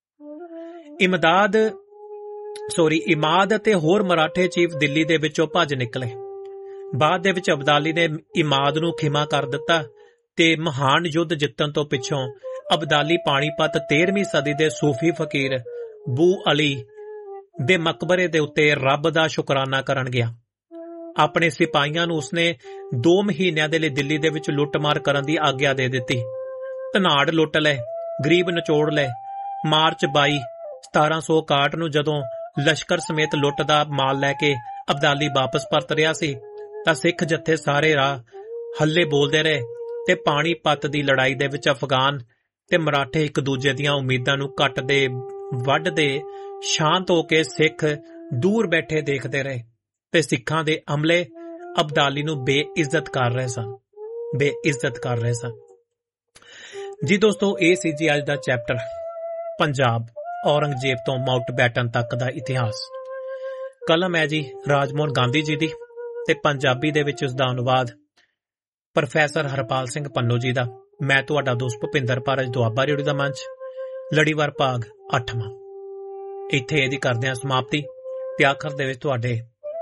ਇਮਾਦ ਅਤੇ ਹੋਰ ਮਰਾਠੇ ਚੀਫ ਦਿੱਲੀ ਦੇ ਵਿੱਚੋਂ ਭੱਜ ਨਿਕਲੇ। ਬਾਅਦ ਦੇ ਵਿੱਚ ਅਬਦਾਲੀ ਨੇ ਇਮਾਦ ਨੂੰ ਖਿਮਾ ਕਰ ਦਿੱਤਾ ਤੇ ਮਹਾਨ ਯੁੱਧ ਜਿੱਤਣ ਤੋਂ ਪਿੱਛੋਂ ਅਬਦਾਲੀ ਪਾਣੀਪਤ 13ਵੀਂ ਸਦੀ ਦੇ ਸੂਫੀ ਫਕੀਰ ਬੂ ਅਲੀ ਦੇ ਮਕਬਰੇ ਦੇ ਉੱਤੇ ਰੱਬ ਦਾ ਸ਼ੁਕਰਾਨਾ ਕਰਨ ਗਿਆ। ਆਪਣੇ ਸਿਪਾਹੀਆਂ ਨੂੰ ਉਸਨੇ 2 ਮਹੀਨਿਆਂ ਦੇ ਲਈ ਦਿੱਲੀ ਦੇ ਵਿੱਚ ਲੁੱਟਮਾਰ ਕਰਨ ਦੀ ਆਗਿਆ ਦੇ ਦਿੱਤੀ। ਧਨਾੜ ਲੁੱਟ ਲਏ, ਗਰੀਬ ਨਿਚੋੜ ਲਏ। ਮਾਰਚ 22 1761 ਨੂੰ ਜਦੋਂ ਲਸ਼ਕਰ ਸਮੇਤ ਲੁੱਟ ਦਾ ਮਾਲ ਲੈ ਕੇ ਅਬਦਾਲੀ ਵਾਪਸ ਪਰਤ ਰਿਹਾ ਸੀ ਤਾਂ ਸਿੱਖ ਜੱਥੇ ਸਾਰੇ ਰਾਹ ਹੱਲੇ ਬੋਲਦੇ ਰਹੇ ਤੇ ਪਾਣੀਪਤ ਦੀ ਲੜਾਈ ਦੇ ਵਿੱਚ ਅਫਗਾਨ ਤੇ ਮਰਾਠੇ ਇੱਕ ਦੂਜੇ ਦੀਆਂ ਉਮੀਦਾਂ ਨੂੰ ਕੱਟਦੇ ਵੱਢਦੇ ਸ਼ਾਂਤ ਹੋ ਕੇ ਸਿੱਖ ਦੂਰ ਬੈਠੇ ਦੇਖਦੇ ਰਹੇ ਤੇ ਸਿੱਖਾਂ ਦੇ ਹਮਲੇ ਅਬਦਾਲੀ ਨੂੰ ਬੇਇੱਜ਼ਤ ਕਰ ਰਹੇ ਸਨ। ਜੀ ਦੋਸਤੋ, ਇਹ ਸੀ ਜੀ ਅੱਜ ਦਾ ਚੈਪਟਰ, ਪੰਜਾਬ ਔਰੰਗਜ਼ੇਬ ਤੋਂ ਮਾਊਂਟਬੈਟਨ ਤੱਕ ਦਾ ਇਤਿਹਾਸ। ਕਲਮ ਹੈ ਜੀ ਰਾਜਮੋਹਨ ਗਾਂਧੀ ਜੀ ਦੀ ਤੇ ਪੰਜਾਬੀ ਦੇ ਵਿੱਚ ਉਸ ਦਾ ਅਨੁਵਾਦ ਪ੍ਰੋਫੈਸਰ ਹਰਪਾਲ ਸਿੰਘ ਪੰਨੂ ਜੀ ਦਾ। ਮੈਂ ਤੁਹਾਡਾ ਦੋਸਤ ਭੁਪਿੰਦਰ ਭਾਰਜ, ਦੁਆਬਾ ਰੇਡੀਓ ਦਾ ਮੰਚ, ਲੜੀਵਾਰ ਭਾਗ 8ਵਾਂ। ਇੱਥੇ ਇਹਦੀ ਕਰਦੇ ਹਾਂ ਸਮਾਪਤੀ ਤੇ ਆਖਰ ਦੇ ਵਿੱਚ ਤੁਹਾਡੇ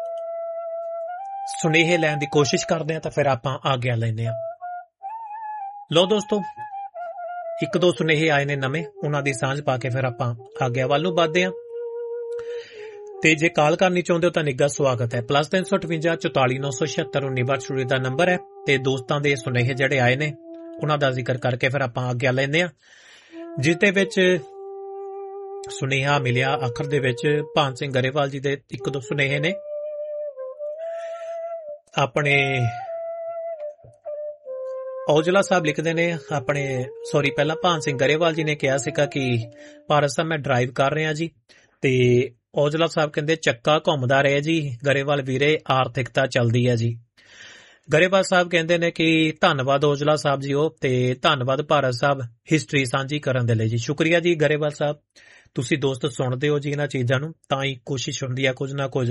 ਸੁਨੇਹੇ ਲੈਣ ਦੀ ਕੋਸ਼ਿਸ਼ ਕਰਦੇ ਹਾਂ ਤਾਂ ਫਿਰ ਆਪਾਂ ਆਗਿਆ ਲੈਂਦੇ ਹਾਂ। ਲੋ ਦੋਸਤੋ, 1-2 ਸੁਨੇਹੇ ਆਏ ਨੇ ਨਵੇਂ, ਉਹਨਾਂ ਦੀ ਸਾਂਝ ਪਾ ਕੇ ਫਿਰ ਆਪਾਂ ਆਗਿਆ ਵੱਲ ਨੂੰ ਵੱਧਦੇ ਹਾਂ। ਤੇ ਜੇ ਕਾਲ ਕਰਨੀ ਚਾਹੁੰਦੇ ਹੋ ਤਾਂ ਨਿੱਘਾ ਸਵਾਗਤ ਹੈ। +358 44 976 19 ਦਾ ਨੰਬਰ ਹੈ। ਤੇ ਦੋਸਤਾਂ ਦੇ ਸੁਨੇਹੇ ਜਿਹੜੇ ਆਏ ਨੇ ਉਹਨਾਂ ਦਾ ਜ਼ਿਕਰ ਕਰਕੇ ਫਿਰ ਆਪਾਂ ਆਗਿਆ ਲੈਂਦੇ ਹਾਂ, ਜਿਸ ਦੇ ਵਿੱਚ ਸੁਨੇਹਾ ਮਿਲਿਆ ਆਖਰ ਦੇ ਵਿੱਚ ਭਾਨ ਸਿੰਘ ਗਰੇਵਾਲ ਜੀ ਦੇ 1-2 ਸੁਨੇਹੇ ਨੇ। ਆਪਣੇ ਔਜਲਾ ਸਾਹਿਬ ਲਿਖਦੇ ਨੇ ਪਹਿਲਾਂ ਭਾਨ ਸਿੰਘ ਗਰੇਵਾਲ ਜੀ ਨੇ ਕਿਹਾ ਸੀਗਾ ਕਿ ਭਾਰਤ ਸਾਹਿਬ ਮੈਂ ਡਰਾਈਵ ਕਰ ਰਿਹਾ ਜੀ, ਤੇ ਔਜਲਾ ਸਾਹਿਬ ਕਹਿੰਦੇ ਚੱਕਾ ਘੁੰਮਦਾ ਰਹੇ ਜੀ ਗਰੇਵਾਲ ਵੀਰੇ, ਆਰਥਿਕਤਾ ਚੱਲਦੀ ਹੈ ਜੀ। ਗਰੇਵਾਲ ਸਾਹਿਬ ਕਹਿੰਦੇ ਨੇ ਕਿ ਧੰਨਵਾਦ ਔਜਲਾ ਸਾਹਿਬ ਜੀ, ਤੇ ਧੰਨਵਾਦ ਭਾਰਤ ਸਾਹਿਬ ਹਿਸਟਰੀ ਸਾਂਝੀ ਕਰਨ ਦੇ ਲਈ ਜੀ। ਸ਼ੁਕਰੀਆ ਜੀ ਗਰੇਵਾਲ ਸਾਹਿਬ, ਤੁਸੀਂ ਦੋਸਤ ਸੁਣਦੇ ਹੋ ਜੀ ਇਹਨਾਂ ਚੀਜ਼ਾਂ ਨੂੰ, ਤਾਂ ਹੀ ਕੋਸ਼ਿਸ਼ ਹੁੰਦੀ ਹੈ ਕੁਝ ਨਾ ਕੁਝ,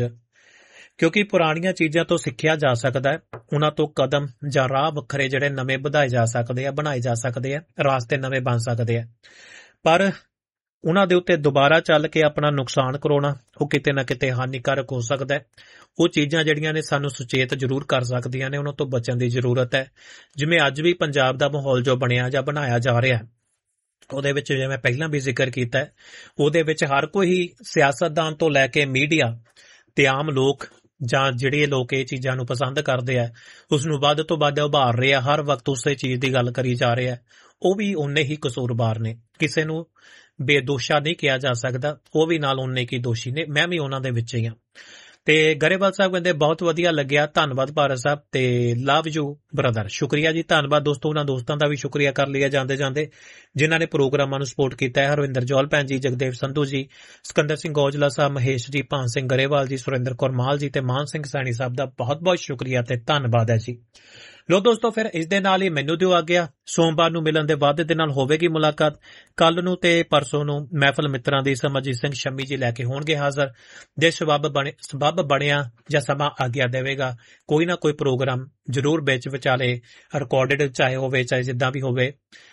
ਕਿਉਂਕਿ ਪੁਰਾਣੀਆਂ ਚੀਜ਼ਾਂ ਤੋਂ ਸਿੱਖਿਆ ਜਾ ਸਕਦਾ ਹੈ। ਉਹਨਾਂ ਤੋਂ ਕਦਮ ਜਾਂ ਰਾਹ ਵੱਖਰੇ ਜਿਹੜੇ ਨਵੇਂ ਵਧਾਏ ਜਾ ਸਕਦੇ ਆ, ਬਣਾਏ ਜਾ ਸਕਦੇ ਆ, ਰਾਸਤੇ ਨਵੇਂ ਬਣ ਸਕਦੇ ਆ। ਪਰ ਉਹਨਾਂ ਦੇ ਉੱਤੇ ਦੁਬਾਰਾ ਚੱਲ ਕੇ ਆਪਣਾ ਨੁਕਸਾਨ ਕਰਾਉਣਾ ਉਹ ਕਿਤੇ ਨਾ ਕਿਤੇ ਹਾਨੀਕਾਰਕ ਹੋ ਸਕਦਾ ਹੈ। ਉਹ ਚੀਜ਼ਾਂ ਜਿਹੜੀਆਂ ਨੇ ਸਾਨੂੰ ਸੁਚੇਤ ਜ਼ਰੂਰ ਕਰ ਸਕਦੀਆਂ ਨੇ, ਉਹਨਾਂ ਤੋਂ ਬਚਣ ਦੀ ਜ਼ਰੂਰਤ ਹੈ। ਜਿਵੇਂ ਅੱਜ ਵੀ ਪੰਜਾਬ ਦਾ ਮਾਹੌਲ ਜੋ ਬਣਿਆ ਜਾਂ ਬਣਾਇਆ ਜਾ ਰਿਹਾ ਹੈ, ਉਹਦੇ ਵਿੱਚ ਜਿਵੇਂ ਮੈਂ ਪਹਿਲਾਂ ਵੀ ਜ਼ਿਕਰ ਕੀਤਾ ਹੈ, ਉਹਦੇ ਵਿੱਚ ਹਰ ਕੋਈ ਸਿਆਸਤਦਾਨ ਤੋਂ ਲੈ ਕੇ ਮੀਡੀਆ ਤੇ ਆਮ ਲੋਕ ਜਾਂ ਜਿਹੜੇ ਲੋਕ ਇਹ ਚੀਜ਼ਾਂ ਨੂੰ ਪਸੰਦ ਕਰਦੇ ਆ, ਉਸ ਨੂੰ ਵੱਧ ਤੋਂ ਵੱਧ ਉਭਾਰ ਰਹੇ ਆ, ਹਰ ਵਕਤ ਉਸੇ ਚੀਜ਼ ਦੀ ਗੱਲ ਕਰੀ ਜਾ ਰਹੇ ਆ। ਉਹ ਵੀ ਓਨੇ ਹੀ ਕਸੂਰਵਾਰ ਨੇ, ਕਿਸੇ ਨੂੰ ਬੇਦੋਸ਼ਾ ਨਹੀਂ ਕਿਹਾ ਜਾ ਸਕਦਾ, ਉਹ ਵੀ ਨਾਲ ਓਨੇ ਕੀ ਦੋਸ਼ੀ ਨੇ, ਮੈਂ ਵੀ ਉਹਨਾਂ ਦੇ ਵਿੱਚ ਹੀ ਹਾਂ। ਤੇ ਗਰੇਵਾਲ ਸਾਹਿਬ ਕਹਿੰਦੇ ਬਹੁਤ ਵਧੀਆ ਲੱਗਿਆ, ਧੰਨਵਾਦ ਭਾਰਤ ਸਾਹਿਬ, ਤੇ ਲਵ ਯੂ ਬ੍ਰਦਰ। ਸ਼ੁਕਰੀਆ ਜੀ, ਧੰਨਵਾਦ ਦੋਸਤੋ। ਉਹਨਾਂ ਦੋਸਤਾਂ ਦਾ ਵੀ ਸ਼ੁਕਰੀਆ ਕਰ ਲਿਆ ਜਾਂਦੇ ਜਾਂਦੇ ਜਿਨ੍ਹਾਂ ਨੇ ਪ੍ਰੋਗਰਾਮਾਂ ਨੂੰ ਸਪੋਰਟ ਕੀਤਾ ਹੈ। ਹਰਵਿੰਦਰ ਜੌਲ ਭੈਣ ਜੀ, ਜਗਦੇਵ ਸੰਧੂ ਜੀ, ਸਿਕੰਦਰ ਸਿੰਘ ਔਜਲਾ ਸਾਹਿਬ, ਮਹੇਸ਼ ਜੀ, ਭਾਨ ਸਿੰਘ ਗਰੇਵਾਲ ਜੀ, ਸੁਰਿੰਦਰ ਕੌਰ ਮਾਲ ਜੀ ਤੇ ਮਾਨ ਸਿੰਘ ਸੈਣੀ ਸਾਹਿਬ ਦਾ ਬਹੁਤ ਬਹੁਤ ਸ਼ੁਕਰੀਆ ਤੇ ਧੰਨਵਾਦ ਹੈ ਜੀ। ਲੋ ਦੋਸਤੋ, ਫਿਰ ਇਸ ਦੇ ਨਾਲ ਹੀ ਮੈਨੂੰ ਦਿਓ ਆਗਿਆ। ਸੋਮਵਾਰ ਨੂੰ ਮਿਲਣ ਦੇ ਵਾਅਦੇ ਦੇ ਨਾਲ ਹੋਵੇਗੀ ਮੁਲਾਕਾਤ। ਕੱਲ ਨੂੰ ਤੇ ਪਰਸੋਂ ਨੂੰ ਮਹਿਫਲ ਮਿੱਤਰਾਂ ਦੀ ਸਮਰਜੀਤ ਸਿੰਘ ਸ਼ੰਮੀ ਜੀ ਲੈ ਕੇ ਹੋਣਗੇ ਹਾਜ਼ਰ। ਜੇ ਸਬੱਬ ਬਣਿਆ ਜਾਂ ਸਮਾਂ ਆਗਿਆ ਦੇਵੇਗਾ, ਕੋਈ ਨਾ ਕੋਈ ਪ੍ਰੋਗਰਾਮ ਜ਼ਰੂਰ ਵਿੱਚ ਵਿਚਾਲੇ ਰਿਕਾਰਡਡ ਚਾਹੇ ਹੋਵੇ ਚਾਹੇ ਜਿੱਦਾਂ ਵੀ ਹੋਵੇ,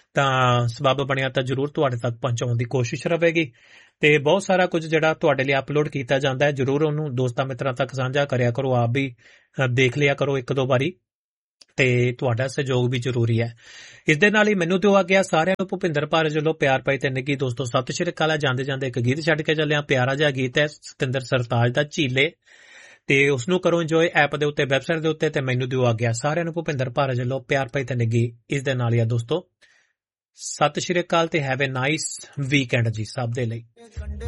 ਤਾਂ ਸਬੱਬ ਬਣਿਆ ਤਾਂ ਜ਼ਰੂਰ ਤੁਹਾਡੇ ਤੱਕ ਪਹੁੰਚਾਉਣ ਦੀ ਕੋਸ਼ਿਸ਼ ਰਹੇਗੀ। ਤੇ ਬਹੁਤ ਸਾਰਾ ਕੁਝ ਜਿਹੜਾ ਤੁਹਾਡੇ ਲਈ ਅਪਲੋਡ ਕੀਤਾ ਜਾਂਦਾ ਹੈ, ਜ਼ਰੂਰ ਉਹਨੂੰ ਦੋਸਤਾਂ ਮਿੱਤਰਾਂ ਤੱਕ ਸਾਂਝਾ ਕਰਿਆ ਕਰੋ। ਆਪ ਵੀ ਦੇਖ ਲਿਆ ਕਰੋ ਇੱਕ ਦੋ ਵਾਰੀ, ਤੇ ਤੁਹਾਡਾ ਸਹਿਯੋਗ ਵੀ ਜ਼ਰੂਰੀ ਹੈ। ਇਸ ਦੇ ਨਾਲ ਹੀ ਮੈਨੂੰ ਦਿਓ ਆਗਿਆ। ਸਾਰਿਆਂ ਨੂੰ ਭੁਪਿੰਦਰ ਭਾਰਤ ਵੱਲੋਂ ਪਿਆਰ ਪਾਈ ਤੇ ਨਿੱਘੀ ਦੋਸਤੋ ਸਤਿ ਸ਼੍ਰੀ ਅਕਾਲ। ਜਾਂਦੇ ਜਾਂਦੇ ਇੱਕ ਗੀਤ ਛੱਡ ਕੇ ਚੱਲਿਆ, ਪਿਆਰਾ ਜਿਹਾ ਗੀਤ ਹੈ ਸਤਿੰਦਰ ਸਰਤਾਜ ਦਾ, ਝੀਲੇ, ਤੇ ਉਸਨੂੰ ਕਰੋ ਇੰਜੋਏ ਐਪ ਦੇ ਉੱਤੇ, ਵੈਬਸਾਈਟ ਦੇ ਉੱਤੇ। ਤੇ ਮੈਨੂੰ ਦਿਓ ਆਗਿਆ। ਸਾਰਿਆਂ ਨੂੰ ਭੁਪਿੰਦਰ ਭਾਰਤ ਵੱਲੋਂ ਪਿਆਰ ਪਾਈ ਤੇ ਨਿੱਘੀ ਇਸ ਦੇ ਨਾਲ ਹੀ ਆ ਦੋਸਤੋ, ਸਤਿ ਸ਼੍ਰੀ ਅਕਾਲ ਤੇ ਹੈਵ ਅ ਨਾਈਸ ਵੀਕਐਂਡ ਜੀ ਸਭ ਦੇ ਲਈ।